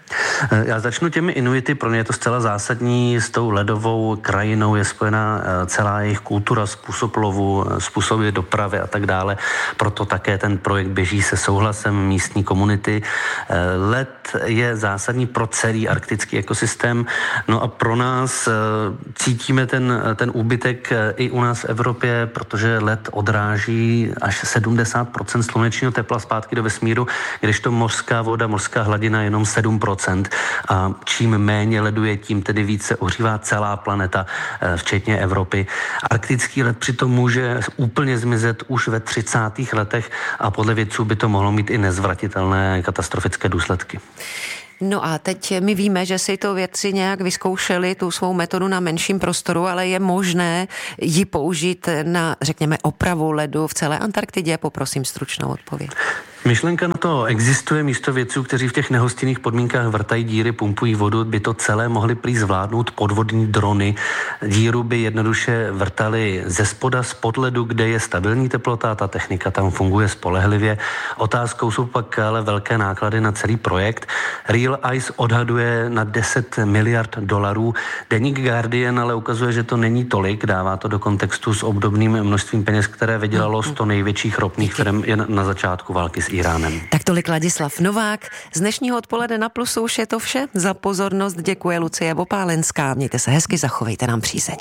Já začnu těmi Inuity, pro ně je to zcela zásadní, s tou ledovou krajinou je spojená celá jejich kultura, způsob lovu, způsoby dopravy a tak dále. Proto také ten projekt běží se souhlasem místní komunity. Led je zásadní pro celý arktický ekosystém. No a pro nás cítíme ten, ten úbytek i u nás v Evropě, protože led odráží až sedmdesát procent slunečního tepla zpátky do vesmíru, kdežto mořská voda, mořská hladina jenom sedm procent. A čím méně ledu je, tím tedy více ohřívá celá planeta, včetně Evropy. Arktický led přitom může úplně zmizet už ve třicátých letech a podle vědců by to mohlo mít i nezvratitelné katastrofické důsledky. No a teď my víme, že si to vědci nějak vyzkoušeli, tu svou metodu na menším prostoru, ale je možné ji použít na, řekněme, opravu ledu v celé Antarktidě? Poprosím stručnou odpověď. Myšlenka na to existuje. Místo vědců, kteří v těch nehostinných podmínkách vrtají díry, pumpují vodu, by to celé mohly prý zvládnout podvodní drony. Díru by jednoduše vrtali ze spoda, spod ledu, kde je stabilní teplota, ta technika tam funguje spolehlivě. Otázkou jsou pak ale velké náklady na celý projekt. Real Ice odhaduje na deset miliard dolarů. Deník Guardian ale ukazuje, že to není tolik, dává to do kontextu s obdobným množstvím peněz, které vydělalo sto největších ropných firm jen na začátku války s Iránem. Tak tolik Ladislav Novák. Z dnešního odpoledne na Plusu už je to vše. Za pozornost děkuje Lucie Bopálenská. Mějte se hezky, zachovejte nám přízeň.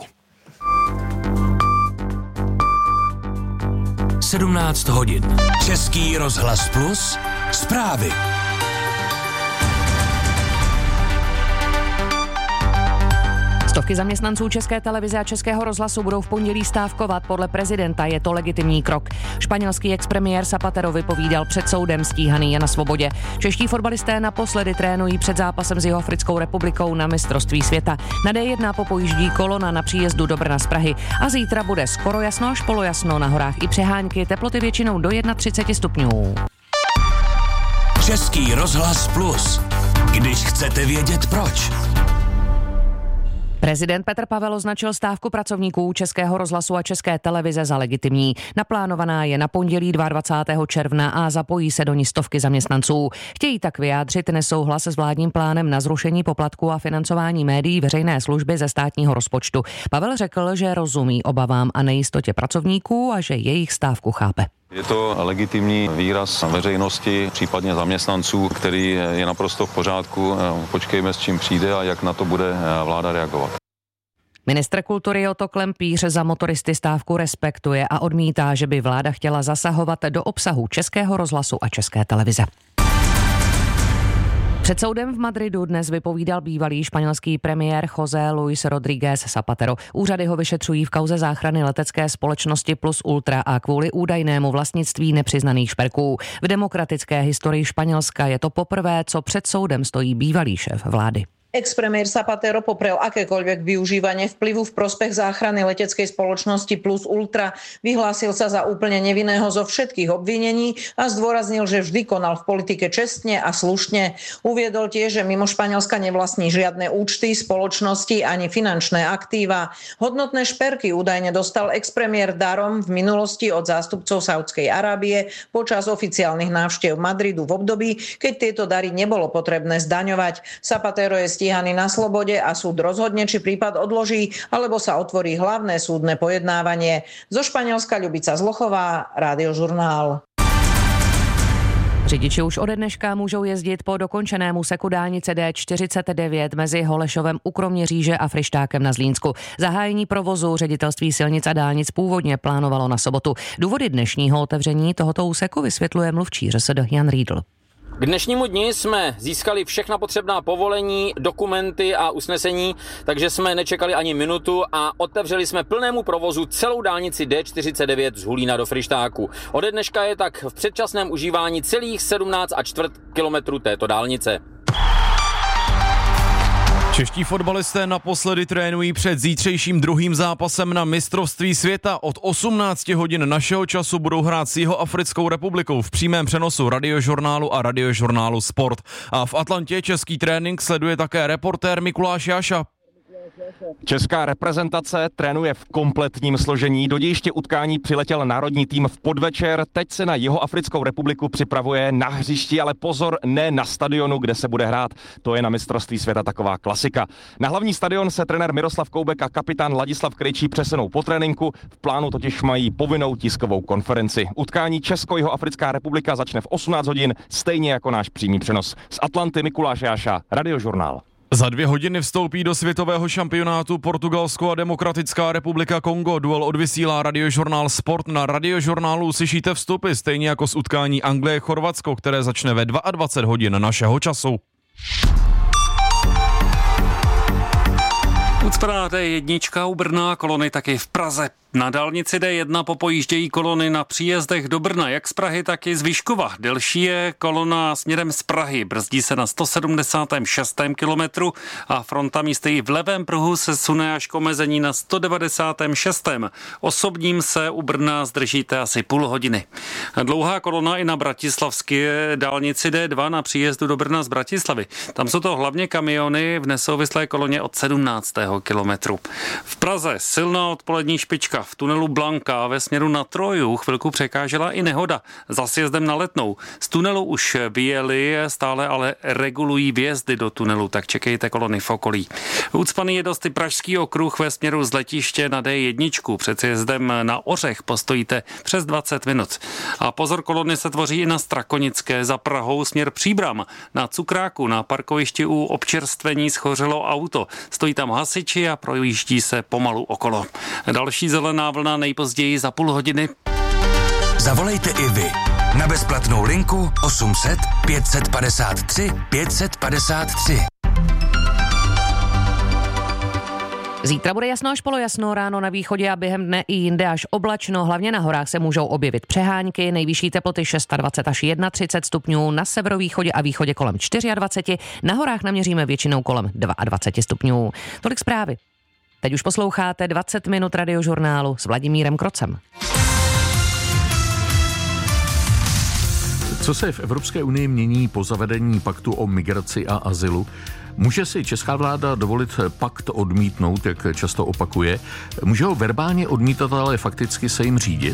sedmnáct hodin. Český rozhlas Plus. Zprávy. Stovky zaměstnanců České televize a Českého rozhlasu budou v pondělí stávkovat. Podle prezidenta je to legitimní krok. Španělský expremiér Zapatero vypovídal před soudem, stíhaný je na svobodě. Čeští fotbalisté naposledy trénují před zápasem s Jihoafrickou republikou na mistrovství světa. Na dé jedna popojíždí kolona na příjezdu do Brna z Prahy. A zítra bude skoro jasno až polojasno, na horách i přehánky, teploty většinou do třicet jedna stupňů. Český rozhlas Plus. Když chcete vědět proč. Prezident Petr Pavel označil stávku pracovníků Českého rozhlasu a České televize za legitimní. Naplánovaná je na pondělí dvacátého druhého června a zapojí se do ní stovky zaměstnanců. Chtějí tak vyjádřit nesouhlas s vládním plánem na zrušení poplatku a financování médií veřejné služby ze státního rozpočtu. Pavel řekl, že rozumí obavám a nejistotě pracovníků a že jejich stávku chápe. Je to legitimní výraz veřejnosti, případně zaměstnanců, který je naprosto v pořádku. Počkejme, s čím přijde a jak na to bude vláda reagovat. Ministr kultury Otto Klempíř za motoristy stávku respektuje a odmítá, že by vláda chtěla zasahovat do obsahu Českého rozhlasu a České televize. Před soudem v Madridu dnes vypovídal bývalý španělský premiér José Luis Rodríguez Zapatero. Úřady ho vyšetřují v kauze záchrany letecké společnosti Plus Ultra a kvůli údajnému vlastnictví nepřiznaných šperků. V demokratické historii Španělska je to poprvé, co před soudem stojí bývalý šéf vlády. Ex-premiér Zapatero poprel akékoľvek využívanie vplyvu v prospech záchrany leteckej spoločnosti Plus Ultra. Vyhlásil sa za úplne nevinného zo všetkých obvinení a zdôraznil, že vždy konal v politike čestne a slušne. Uviedol tiež, že mimo Španielska nevlastní žiadne účty, spoločnosti ani finančné aktíva. Hodnotné šperky údajne dostal ex-premiér darom v minulosti od zástupcov Saudskej Arábie počas oficiálnych návštev Madridu v období, keď tieto dary nebolo potrebné zdaňovať. Zapatero je stíhaný na slobode a súd rozhodne, či prípad odloží, alebo sa otvorí hlavné súdne pojednávanie. Zo Španielska Ľubica Zlochová, Rádiožurnál. Řidiči už ode dneška můžou jezdit po dokončeném úseku dálnice D čtyřicet devět mezi Holešovem u Kroměříže a Fryštákem na Zlínsku. Zahájení provozu Ředitelství silnic a dálnic původně plánovalo na sobotu. Důvody dnešního otevření tohoto úseku vysvětluje mluvčí ŘSD Jan Riedl. K dnešnímu dni jsme získali všechna potřebná povolení, dokumenty a usnesení, takže jsme nečekali ani minutu a otevřeli jsme plnému provozu celou dálnici D čtyřicet devět z Hulína do Fryštáku. Ode dneška je tak v předčasném užívání celých sedmnáct a čtvrt kilometru této dálnice. Čeští fotbalisté naposledy trénují před zítřejším druhým zápasem na mistrovství světa. Od osmnácti hodin našeho času budou hrát s Jihoafrickou republikou v přímém přenosu Radiožurnálu a Radiožurnálu Sport. A v Atlantě český trénink sleduje také reportér Mikuláš Jáša. Česká reprezentace trénuje v kompletním složení. Do dějiště utkání přiletěl národní tým v podvečer. Teď se na Jihoafrickou republiku připravuje na hřišti, ale pozor, ne na stadionu, kde se bude hrát. To je na mistrovství světa taková klasika. Na hlavní stadion se trenér Miroslav Koubek a kapitán Ladislav Krejčí přesunou po tréninku. V plánu totiž mají povinnou tiskovou konferenci. Utkání Česko-Jihoafrická republika začne v osmnáct hodin, stejně jako náš přímý přenos. Z Atlanty Mikuláš Jáša, Radiožurnál. Za dvě hodiny vstoupí do světového šampionátu Portugalsko a Demokratická republika Kongo. Duel odvysílá Radiožurnál Sport. Na Radiožurnálu uslyšíte vstupy, stejně jako z utkání Anglie-Chorvatsko, které začne ve dvacet dva hodin našeho času. Ucpaná D jedna u Brna, kolony taky v Praze. Na dálnici D jedna popojíždějí kolony na příjezdech do Brna, jak z Prahy, tak i z Vyškova. Delší je kolona směrem z Prahy, brzdí se na sto sedmdesátém šestém kilometru a fronta místy v levém pruhu se sune až k omezení na sto devadesátém šestém Osobním se u Brna zdržíte asi půl hodiny. Dlouhá kolona i na bratislavské dálnici D dva na příjezdu do Brna z Bratislavy. Tam jsou to hlavně kamiony v nesouvislé koloně od sedmnáctého kilometru. V Praze silná odpolední špička. V tunelu Blanka ve směru na Troju chvilku překážela i nehoda za sjezdem na Letnou. Z tunelu už vyjeli, stále ale regulují vjezdy do tunelu, tak čekejte kolony v okolí. Ucpaný je dost i pražský okruh ve směru z letiště na D jedna. Před sjezdem na Ořech postojíte přes dvacet minut. A pozor, kolony se tvoří i na Strakonické za Prahou směr Příbram. Na Cukráku na parkovišti u občerstvení schořelo auto. Stojí tam hasiči a projíždí se pomalu okolo. Další zelená vlna nejpozději za půl hodiny. Zavolejte i vy na bezplatnou linku osm set pět set padesát tři pět set padesát tři. Zítra bude jasno až polojasno, ráno na východě a během dne i jinde až oblačno. Hlavně na horách se můžou objevit přehánky, nejvyšší teploty dvacet šest až třicet jedna stupňů, na severovýchodě a východě kolem dvacet čtyři, na horách naměříme většinou kolem dvacet dva stupňů. Tolik zprávy. Teď už posloucháte dvacet minut Radiožurnálu s Vladimírem Krocem. Co se v Evropské unii mění po zavedení paktu o migraci a azylu? Může si česká vláda dovolit pakt odmítnout, jak často opakuje? Může ho verbálně odmítat, ale fakticky se jim řídit?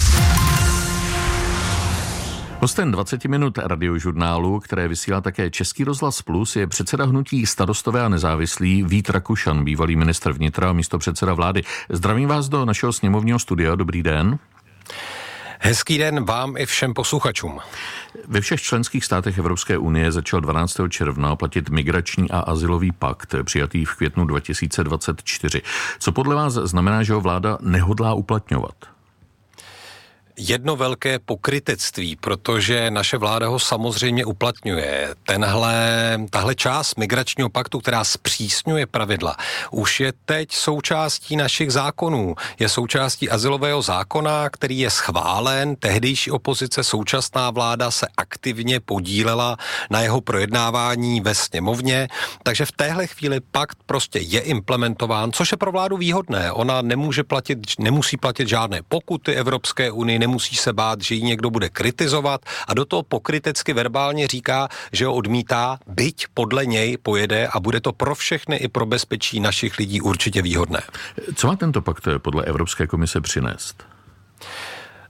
Hostem dvacet minut Radiožurnálu, které vysílá také Český rozhlas Plus, je předseda hnutí Starostové a nezávislí Vít Rakušan, bývalý ministr vnitra a místopředseda vlády. Zdravím vás do našeho sněmovního studia. Dobrý den. Hezký den vám i všem posluchačům. Ve všech členských státech Evropské unie začal dvanáctého června platit migrační a azylový pakt, přijatý v květnu dva tisíce dvacet čtyři. Co podle vás znamená, že ho vláda nehodlá uplatňovat? Jedno velké pokrytectví, protože naše vláda ho samozřejmě uplatňuje. Tenhle, tahle část migračního paktu, která zpřísňuje pravidla, už je teď součástí našich zákonů. Je součástí azylového zákona, který je schválen. Tehdejší opozice, současná vláda se aktivně podílela na jeho projednávání ve sněmovně. Takže v téhle chvíli pakt prostě je implementován, což je pro vládu výhodné. Ona nemůže platit, nemusí platit žádné pokuty Evropské unii, nemusí se bát, že ji někdo bude kritizovat a do toho pokrytecky verbálně říká, že ho odmítá, byť podle něj pojede a bude to pro všechny i pro bezpečí našich lidí určitě výhodné. Co má tento pakt podle Evropské komise přinést?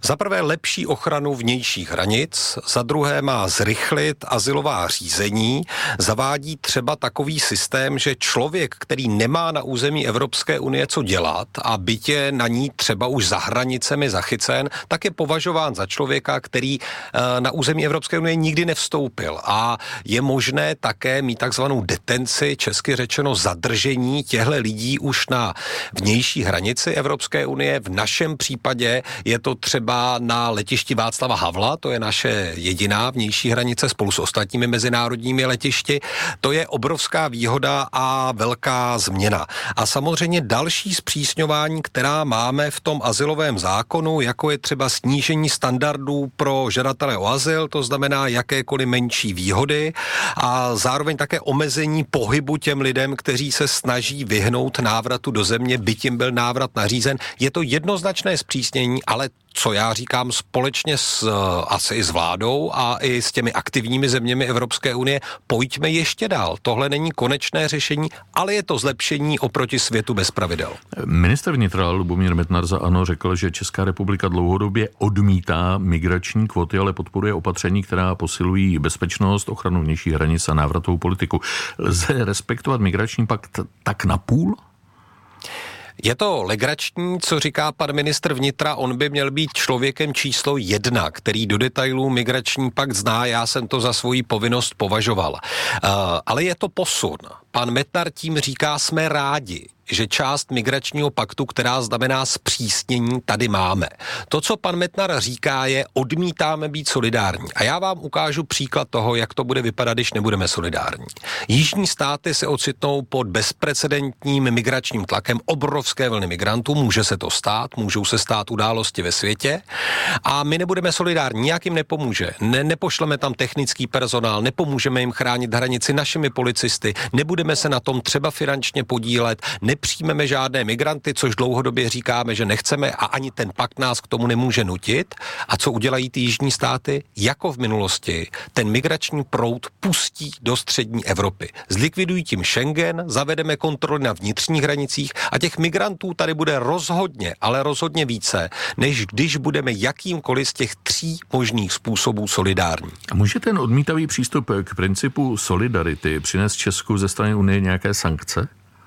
Za prvé lepší ochranu vnějších hranic, za druhé má zrychlit azylová řízení, zavádí třeba takový systém, že člověk, který nemá na území Evropské unie co dělat a byť je na ní třeba už za hranicemi zachycen, tak je považován za člověka, který na území Evropské unie nikdy nevstoupil. A je možné také mít takzvanou detenci, česky řečeno zadržení těchto lidí už na vnější hranici Evropské unie. V našem případě je to třeba na letišti Václava Havla, to je naše jediná vnější hranice spolu s ostatními mezinárodními letišti. To je obrovská výhoda a velká změna. A samozřejmě další zpřísňování, která máme v tom azylovém zákonu, jako je třeba snížení standardů pro žadatele o azyl, to znamená jakékoliv menší výhody a zároveň také omezení pohybu těm lidem, kteří se snaží vyhnout návratu do země, byť jim byl návrat nařízen. Je to jednoznačné zpřísnění, ale co já říkám společně s, asi i s vládou a i s těmi aktivními zeměmi Evropské unie, pojďme ještě dál. Tohle není konečné řešení, ale je to zlepšení oproti světu bez pravidel. Ministr vnitra Lubomír Metnar za ANO řekl, že Česká republika dlouhodobě odmítá migrační kvóty, ale podporuje opatření, která posilují bezpečnost, ochranu vnějších hranic a návratovou politiku. Lze respektovat migrační pakt tak na půl? Je to legrační, co říká pan ministr vnitra, on by měl být člověkem číslo jedna, který do detailů migrační pakt zná, já jsem to za svoji povinnost považoval. Uh, ale je to posun. Pan Metnar tím říká, jsme rádi, že část migračního paktu, která znamená zpřísnění, tady máme. To, co pan Metnar říká, je odmítáme být solidární. A já vám ukážu příklad toho, jak to bude vypadat, když nebudeme solidární. Jižní státy se ocitnou pod bezprecedentním migračním tlakem, obrovské vlny migrantů, může se to stát, můžou se stát události ve světě a my nebudeme solidární, nějak jim nepomůže. Ne, nepošleme tam technický personál, nepomůžeme jim chránit hranici našimi policisty, nebudeme se na tom třeba finančně podílet, nepřijmeme žádné migranty, což dlouhodobě říkáme, že nechceme a ani ten pakt nás k tomu nemůže nutit. A co udělají ty jižní státy? Jako v minulosti, ten migrační proud pustí do střední Evropy. Zlikvidují tím Schengen, zavedeme kontroly na vnitřních hranicích a těch migrantů tady bude rozhodně, ale rozhodně více, než když budeme jakýmkoliv z těch tří možných způsobů solidární. A může ten odmítavý přístup k principu solidarity přinést Česku ze strany Unie nějaké sankce?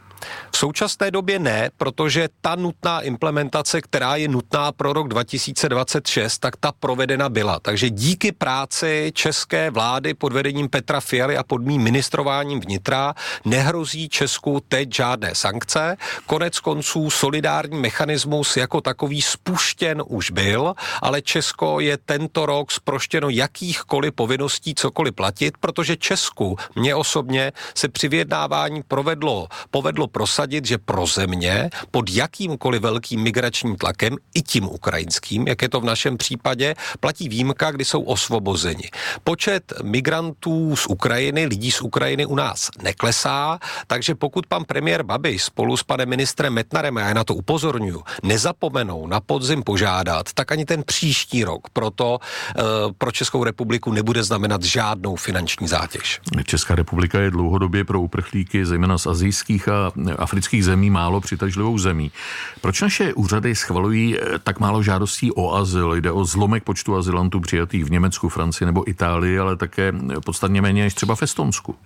V současné době ne, protože ta nutná implementace, která je nutná pro rok dva tisíce dvacet šest, tak ta provedena byla. Takže díky práci české vlády pod vedením Petra Fialy a pod mým ministrováním vnitra nehrozí Česku teď žádné sankce. Konec konců solidární mechanismus jako takový spuštěn už byl, ale Česko je tento rok zproštěno jakýchkoliv povinností cokoliv platit, protože Česku, mně osobně, se při vyjednávání provedlo, povedlo prosadit, že pro země pod jakýmkoliv velkým migračním tlakem, i tím ukrajinským, jak je to v našem případě, platí výjimka, kdy jsou osvobozeni. Počet migrantů z Ukrajiny, lidí z Ukrajiny u nás neklesá, takže pokud pan premiér Babiš spolu s panem ministrem Metnarem, a já na to upozorňuji, nezapomenou na podzim požádat, tak ani ten příští rok proto e, pro Českou republiku nebude znamenat žádnou finanční zátěž. Česká republika je dlouhodobě pro uprchlíky, zejména z asijských a afrických zemí, málo přitažlivou zemí. Proč naše úřady schvalují tak málo žádostí o azyl? Jde o zlomek počtu azylantů přijatých v Německu, Francii nebo Itálii, ale také podstatně méně než třeba v Estonsku.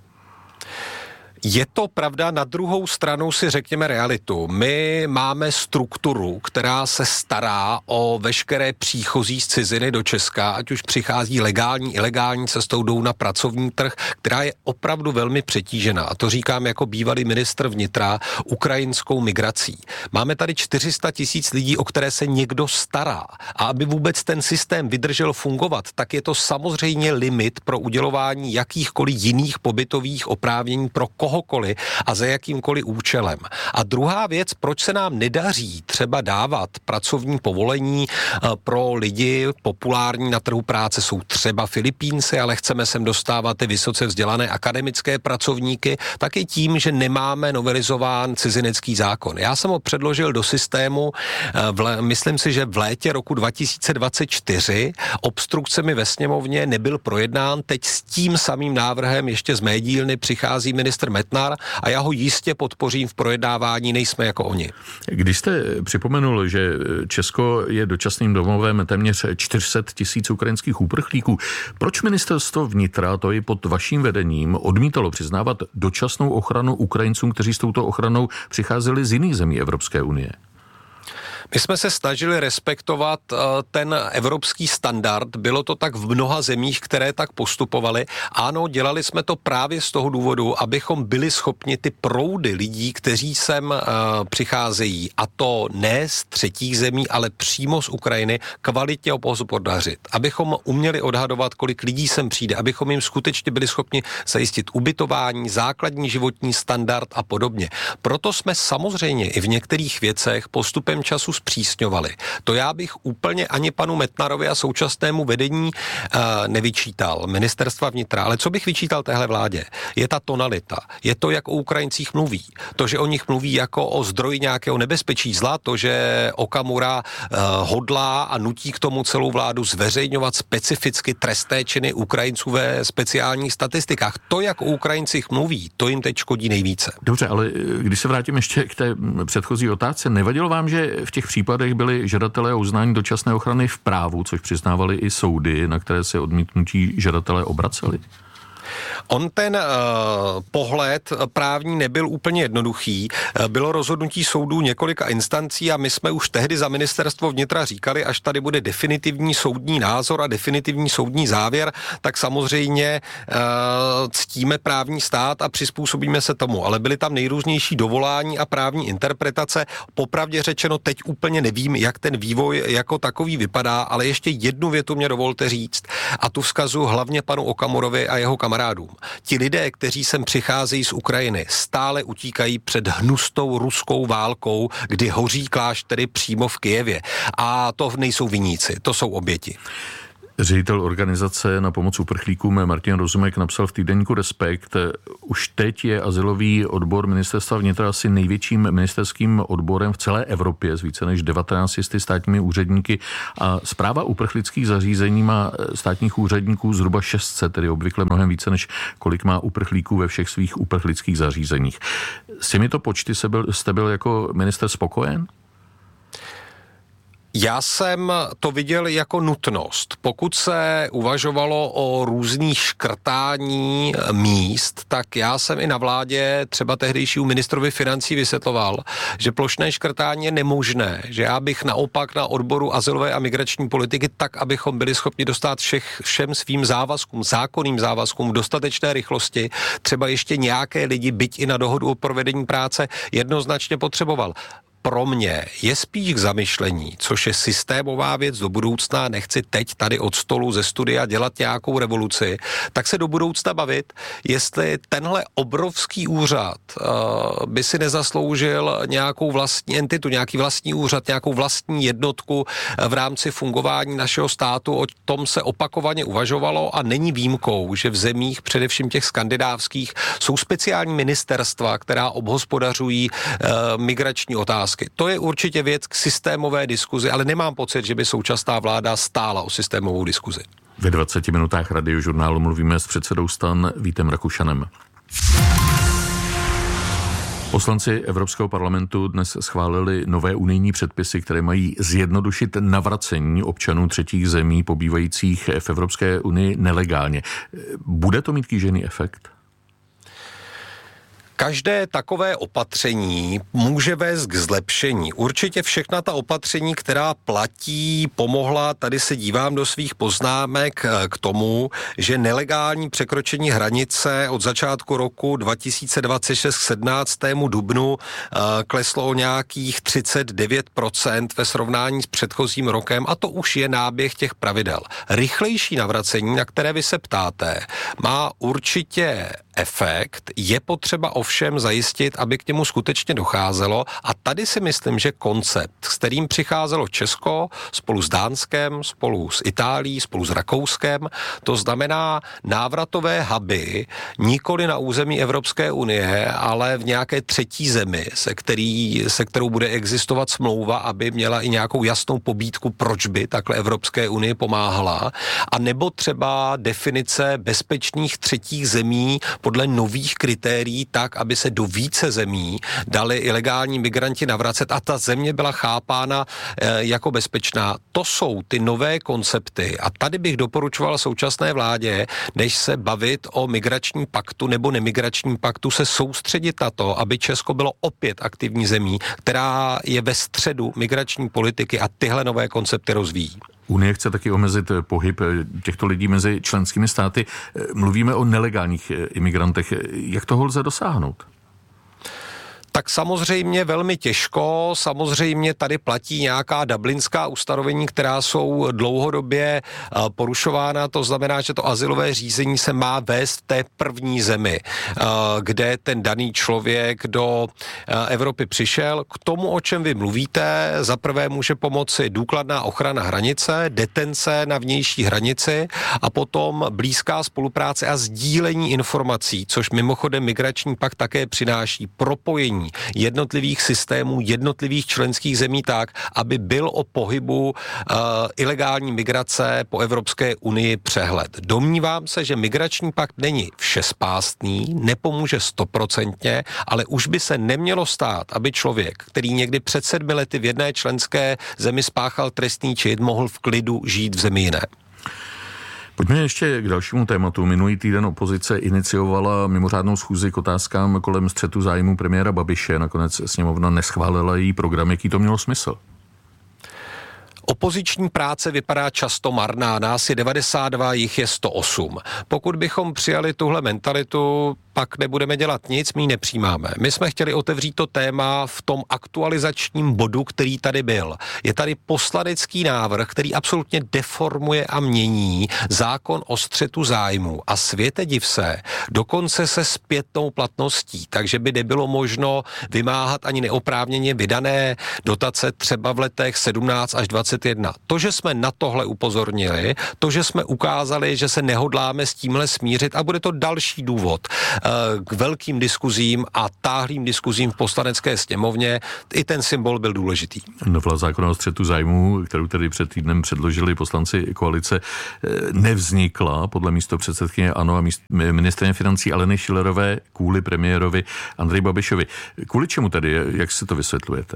Je to pravda, na druhou stranu si řekněme realitu. My máme strukturu, která se stará o veškeré příchozí z ciziny do Česka, ať už přichází legální, ilegální cestou, jdou na pracovní trh, která je opravdu velmi přetížená. A to říkám jako bývalý ministr vnitra ukrajinskou migrací. Máme tady čtyři sta tisíc lidí, o které se někdo stará. A aby vůbec ten systém vydržel fungovat, tak je to samozřejmě limit pro udělování jakýchkoliv jiných pobytových oprávnění pro kohokoliv a za jakýmkoliv účelem. A druhá věc, proč se nám nedaří třeba dávat pracovní povolení pro lidi populární na trhu práce, jsou třeba Filipínci, ale chceme sem dostávat ty vysoce vzdělané akademické pracovníky, tak i tím, že nemáme novelizován cizinecký zákon. Já jsem ho předložil do systému, v, myslím si, že v létě roku dva tisíce dvacet čtyři, obstrukcemi ve sněmovně nebyl projednán, teď s tím samým návrhem ještě z mé dílny přichází ministr Metnar a já ho jistě podpořím v projednávání, nejsme jako oni. Když jste připomenul, že Česko je dočasným domovem téměř čtyři sta tisíc ukrajinských uprchlíků, proč ministerstvo vnitra, to i pod vaším vedením, odmítalo přiznávat dočasnou ochranu Ukrajincům, kteří s touto ochranou přicházeli z jiných zemí Evropské unie? My jsme se snažili respektovat ten evropský standard, bylo to tak v mnoha zemích, které tak postupovaly. Ano, dělali jsme to právě z toho důvodu, abychom byli schopni ty proudy lidí, kteří sem přicházejí, a to ne z třetích zemí, ale přímo z Ukrajiny, kvalitně opohospodařit. Abychom uměli odhadovat, kolik lidí sem přijde, abychom jim skutečně byli schopni zajistit ubytování, základní životní standard a podobně. Proto jsme samozřejmě i v některých věcech postupem času zpřísňovali. To já bych úplně ani panu Metnarovi a současnému vedení uh, nevyčítal, ministerstva vnitra, ale co bych vyčítal téhle vládě, je ta tonalita, je to, jak o Ukrajincích mluví, to, že o nich mluví jako o zdroji nějakého nebezpečí zla, to, že Okamura uh, hodlá a nutí k tomu celou vládu zveřejňovat specificky trestné činy Ukrajinců ve speciálních statistikách. To, jak o Ukrajincích mluví, to jim teď škodí nejvíce. Dobře, ale když se vrátím ještě k té předchozí otázce, nevadilo vám, že v těch případech byli žadatelé o uznání dočasné ochrany v právu, což přiznávali i soudy, na které se odmítnutí žadatelé obraceli? On ten uh, pohled právní nebyl úplně jednoduchý. Bylo rozhodnutí soudů několika instancí a my jsme už tehdy za ministerstvo vnitra říkali, až tady bude definitivní soudní názor a definitivní soudní závěr, tak samozřejmě uh, ctíme právní stát a přizpůsobíme se tomu. Ale byly tam nejrůznější dovolání a právní interpretace. Popravdě řečeno, teď úplně nevím, jak ten vývoj jako takový vypadá, ale ještě jednu větu mě dovolte říct a tu vzkazu hlavně panu Okamurovi a jeho kamarádům. Ti lidé, kteří sem přicházejí z Ukrajiny, stále utíkají před hnustou ruskou válkou, kdy hoří kláštery přímo v Kyjevě. A to nejsou viníci, to jsou oběti. Ředitel organizace na pomoc uprchlíkům Martin Rozumek napsal v týdeníku Respekt: už teď je azylový odbor ministerstva vnitra asi největším ministerským odborem v celé Evropě s více než devatenácti sty státními úředníky a správa uprchlických zařízení má státních úředníků zhruba šest set, tedy obvykle mnohem více, než kolik má uprchlíků ve všech svých uprchlických zařízeních. S těmito počty jste byl, jste byl jako minister spokojen? Já jsem to viděl jako nutnost. Pokud se uvažovalo o různých škrtání míst, tak já jsem i na vládě třeba tehdejšímu ministrovi financí vysvětloval, že plošné škrtání je nemožné, že já bych naopak na odboru azylové a migrační politiky tak, abychom byli schopni dostat všech, všem svým závazkům, zákonným závazkům v dostatečné rychlosti, třeba ještě nějaké lidi, byť i na dohodu o provedení práce, jednoznačně potřeboval. Pro mě je spíš k zamyšlení, což je systémová věc do budoucna, nechci teď tady od stolu ze studia dělat nějakou revoluci, tak se do budoucna bavit, jestli tenhle obrovský úřad uh, by si nezasloužil nějakou vlastní entitu, nějaký vlastní úřad, nějakou vlastní jednotku v rámci fungování našeho státu. O tom se opakovaně uvažovalo a není výjimkou, že v zemích, především těch skandinávských, jsou speciální ministerstva, která obhospodařují uh, migrační otázky. To je určitě věc k systémové diskuzi, ale nemám pocit, že by současná vláda stála o systémovou diskuzi. Ve dvaceti minutách Radiožurnálu mluvíme s předsedou STAN Vítem Rakušanem. Poslanci Evropského parlamentu dnes schválili nové unijní předpisy, které mají zjednodušit navracení občanů třetích zemí pobývajících v Evropské unii nelegálně. Bude to mít kýžený efekt? Každé takové opatření může vést k zlepšení. Určitě všechna ta opatření, která platí, pomohla, tady se dívám do svých poznámek, k tomu, že nelegální překročení hranice od začátku roku dva tisíce dvacet šest k sedmnáctému dubnu kleslo o nějakých třicet devět procent ve srovnání s předchozím rokem a to už je náběh těch pravidel. Rychlejší navracení, na které vy se ptáte, má určitě efekt, je potřeba ovšem zajistit, aby k němu skutečně docházelo a tady si myslím, že koncept, s kterým přicházelo Česko spolu s Dánskem, spolu s Itálií, spolu s Rakouskem, to znamená návratové huby nikoli na území Evropské unie, ale v nějaké třetí zemi, se, který, se kterou bude existovat smlouva, aby měla i nějakou jasnou pobídku, proč by takhle Evropské unie pomáhala, a nebo třeba definice bezpečných třetích zemí, podle nových kritérií tak, aby se do více zemí dali ilegální migranti navracet a ta země byla chápána e, jako bezpečná. To jsou ty nové koncepty a tady bych doporučoval současné vládě, než se bavit o migračním paktu nebo nemigračním paktu, se soustředit na to, aby Česko bylo opět aktivní zemí, která je ve středu migrační politiky a tyhle nové koncepty rozvíjí. Unie chce taky omezit pohyb těchto lidí mezi členskými státy. Mluvíme o nelegálních imigrantech. Jak toho lze dosáhnout? Tak samozřejmě velmi těžko, samozřejmě tady platí nějaká dublinská ustanovení, která jsou dlouhodobě porušována, to znamená, že to azylové řízení se má vést v té první zemi, kde ten daný člověk do Evropy přišel. K tomu, o čem vy mluvíte, zaprvé může pomoci důkladná ochrana hranice, detence na vnější hranici a potom blízká spolupráce a sdílení informací, což mimochodem migrační pakt také přináší, propojení jednotlivých systémů, jednotlivých členských zemí tak, aby byl o pohybu uh, ilegální migrace po Evropské unii přehled. Domnívám se, že migrační pakt není všespástný, nepomůže stoprocentně, ale už by se nemělo stát, aby člověk, který někdy před sedmi lety v jedné členské zemi spáchal trestný čin, mohl v klidu žít v zemi jiné. Pojďme ještě k dalšímu tématu. Minulý týden opozice iniciovala mimořádnou schůzi k otázkám kolem střetu zájmu premiéra Babiše. Nakonec sněmovna neschválila její program. Jaký to mělo smysl? Opoziční práce vypadá často marná, nás je devadesát dva, jich je sto osm. Pokud bychom přijali tuhle mentalitu, pak nebudeme dělat nic, my ji nepřijímáme. My jsme chtěli otevřít to téma v tom aktualizačním bodu, který tady byl. Je tady poslanecký návrh, který absolutně deformuje a mění zákon o střetu zájmu a světe div se, dokonce se zpětnou platností, takže by nebylo možno vymáhat ani neoprávněně vydané dotace třeba v letech sedmnáct až dvacet jedna. To, že jsme na tohle upozornili, to, že jsme ukázali, že se nehodláme s tímhle smířit a bude to další důvod k velkým diskuzím a táhlým diskuzím v poslanecké sněmovně, i ten symbol byl důležitý. Novela zákona o střetu zájmů, kterou tedy před týdnem předložili poslanci koalice, nevznikla podle místopředsedkyně ANO a míst, ministryně financí Aleny Schillerové kvůli premiérovi Andreji Babišovi. Kvůli čemu tedy, jak si to vysvětlujete?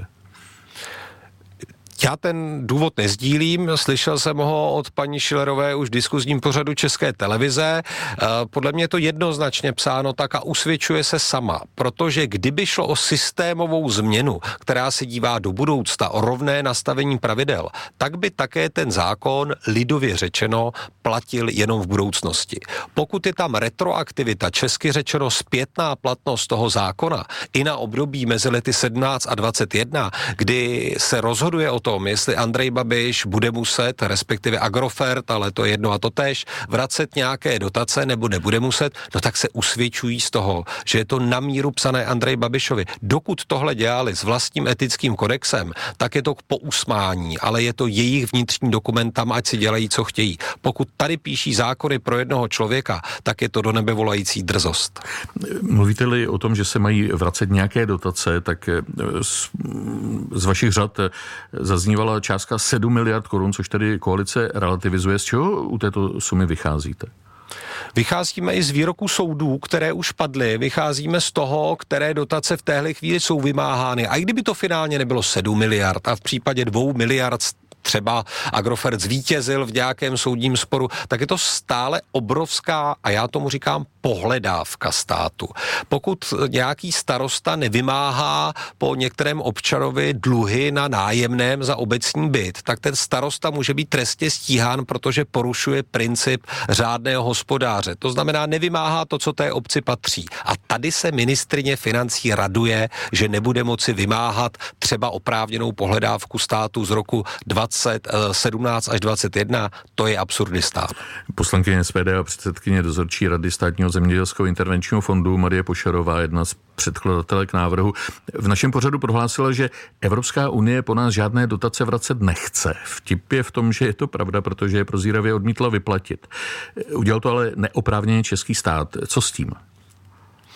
Já ten důvod nezdílím, slyšel jsem ho od paní Schillerové už v diskuzním pořadu České televize. Podle mě je to jednoznačně psáno tak a usvědčuje se sama, protože kdyby šlo o systémovou změnu, která se dívá do budoucna, o rovné nastavení pravidel, tak by také ten zákon, lidově řečeno, platil jenom v budoucnosti. Pokud je tam retroaktivita, česky řečeno zpětná platnost toho zákona, i na období mezi lety sedmnáct a dvacet jedna, kdy se rozhoduje o tom, jestli Andrej Babiš bude muset, respektive Agrofert, ale to je jedno a to též, vracet nějaké dotace nebo nebude muset, no tak se usvědčují z toho, že je to na míru psané Andrej Babišovi. Dokud tohle dělali s vlastním etickým kodexem, tak je to k pousmání, ale je to jejich vnitřní dokument, tam ať si dělají, co chtějí. Pokud tady píší zákony pro jednoho člověka, tak je to do nebe volající drzost. Mluvíte-li o tom, že se mají vracet nějaké dotace, tak z, z vašich řad zaznívala částka sedm miliard korun, což tedy koalice relativizuje. Z čeho u této sumy vycházíte? Vycházíme i z výroků soudů, které už padly, vycházíme z toho, které dotace v téhle chvíli jsou vymáhány. A i kdyby to finálně nebylo sedm miliard a v případě dvou miliard třeba Agrofert zvítězil v nějakém soudním sporu, tak je to stále obrovská, a já tomu říkám, pohledávka státu. Pokud nějaký starosta nevymáhá po některém občanovi dluhy na nájemném za obecní byt, tak ten starosta může být trestně stíhán, protože porušuje princip řádného hospodáře. To znamená, nevymáhá to, co té obci patří. A tady se ministryně financí raduje, že nebude moci vymáhat třeba oprávněnou pohledávku státu z roku dvacet sedmnáct až dvacet jedna, to je absurdistán. Poslankyně S P D a předsedkyně dozorčí rady Státního zemědělského intervenčního fondu Marie Pošarová, jedna z předkladatelek návrhu, v našem pořadu prohlásila, že Evropská unie po nás žádné dotace vracet nechce. Vtip je v tom, že je to pravda, protože je prozíravě odmítla vyplatit. Udělal to ale neoprávněně český stát. Co s tím?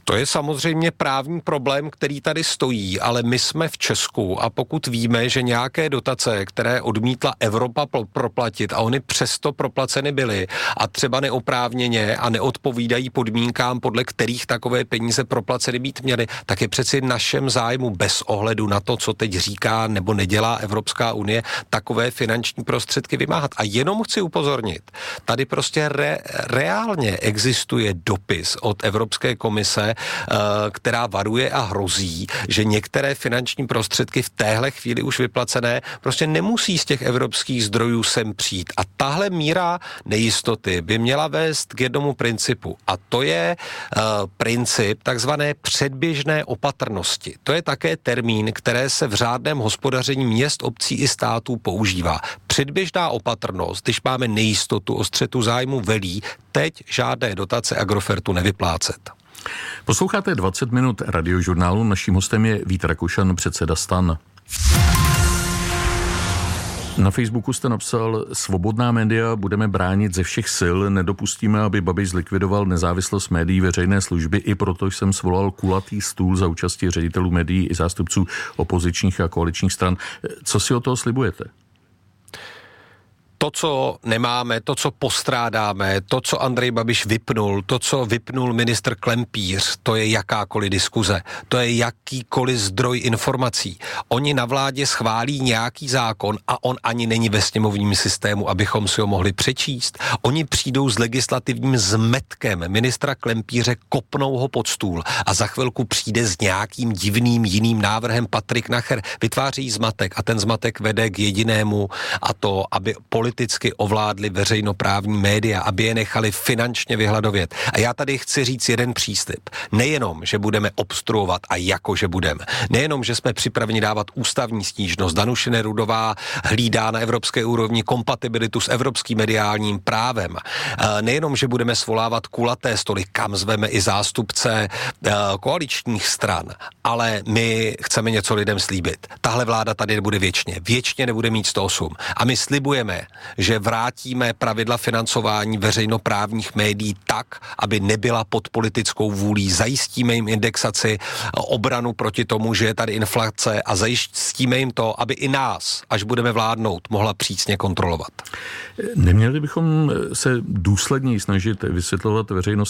To je samozřejmě právní problém, který tady stojí, ale my jsme v Česku a pokud víme, že nějaké dotace, které odmítla Evropa proplatit a oni přesto proplaceny byly a třeba neoprávněně a neodpovídají podmínkám, podle kterých takové peníze proplaceny být měly, tak je přeci našem zájmu bez ohledu na to, co teď říká nebo nedělá Evropská unie, takové finanční prostředky vymáhat. A jenom chci upozornit, tady prostě re, reálně existuje dopis od Evropské komise, která varuje a hrozí, že některé finanční prostředky v téhle chvíli už vyplacené prostě nemusí z těch evropských zdrojů sem přijít. A tahle míra nejistoty by měla vést k jednomu principu. A to je uh, princip takzvané předběžné opatrnosti. To je také termín, které se v řádném hospodaření měst, obcí i států používá. Předběžná opatrnost, když máme nejistotu o střetu zájmu, velí teď žádné dotace Agrofertu nevyplácet. Posloucháte dvacet minut radiožurnálu. Naším hostem je Vít Rakušan, předseda STAN. Na Facebooku jste napsal: svobodná média budeme bránit ze všech sil, nedopustíme, aby Babiš zlikvidoval nezávislost médií veřejné služby, i proto jsem svolal kulatý stůl za účasti ředitelů médií i zástupců opozičních a koaličních stran. Co si od toho slibujete? To, co nemáme, to, co postrádáme, to, co Andrej Babiš vypnul, to, co vypnul ministr Klempíř, to je jakákoliv diskuze, to je jakýkoliv zdroj informací. Oni na vládě schválí nějaký zákon a on ani není ve sněmovním systému, abychom si ho mohli přečíst. Oni přijdou s legislativním zmetkem ministra Klempíře, kopnou ho pod stůl a za chvilku přijde s nějakým divným jiným návrhem Patrik Nacher. Vytváří zmatek a ten zmatek vede k jedinému, a to, aby politici ovládli veřejnoprávní média, aby je nechali finančně vyhladovět. A já tady chci říct jeden příslib. Nejenom, že budeme obstruovat a jakože budeme. Nejenom, že jsme připraveni dávat ústavní stížnost. Danuše Nerudová hlídá na evropské úrovni kompatibilitu s evropským mediálním právem. Nejenom, že budeme svolávat kulaté stoly, kam zveme i zástupce koaličních stran, ale my chceme něco lidem slíbit. Tahle vláda tady nebude věčně. Věčně nebude mít sto osm. A my slibujeme, že vrátíme pravidla financování veřejnoprávních médií tak, aby nebyla pod politickou vůlí. Zajistíme jim indexaci, obranu proti tomu, že je tady inflace a zajistíme jim to, aby i nás, až budeme vládnout, mohla přísně kontrolovat. Neměli bychom se důsledněji snažit vysvětlovat veřejnosti,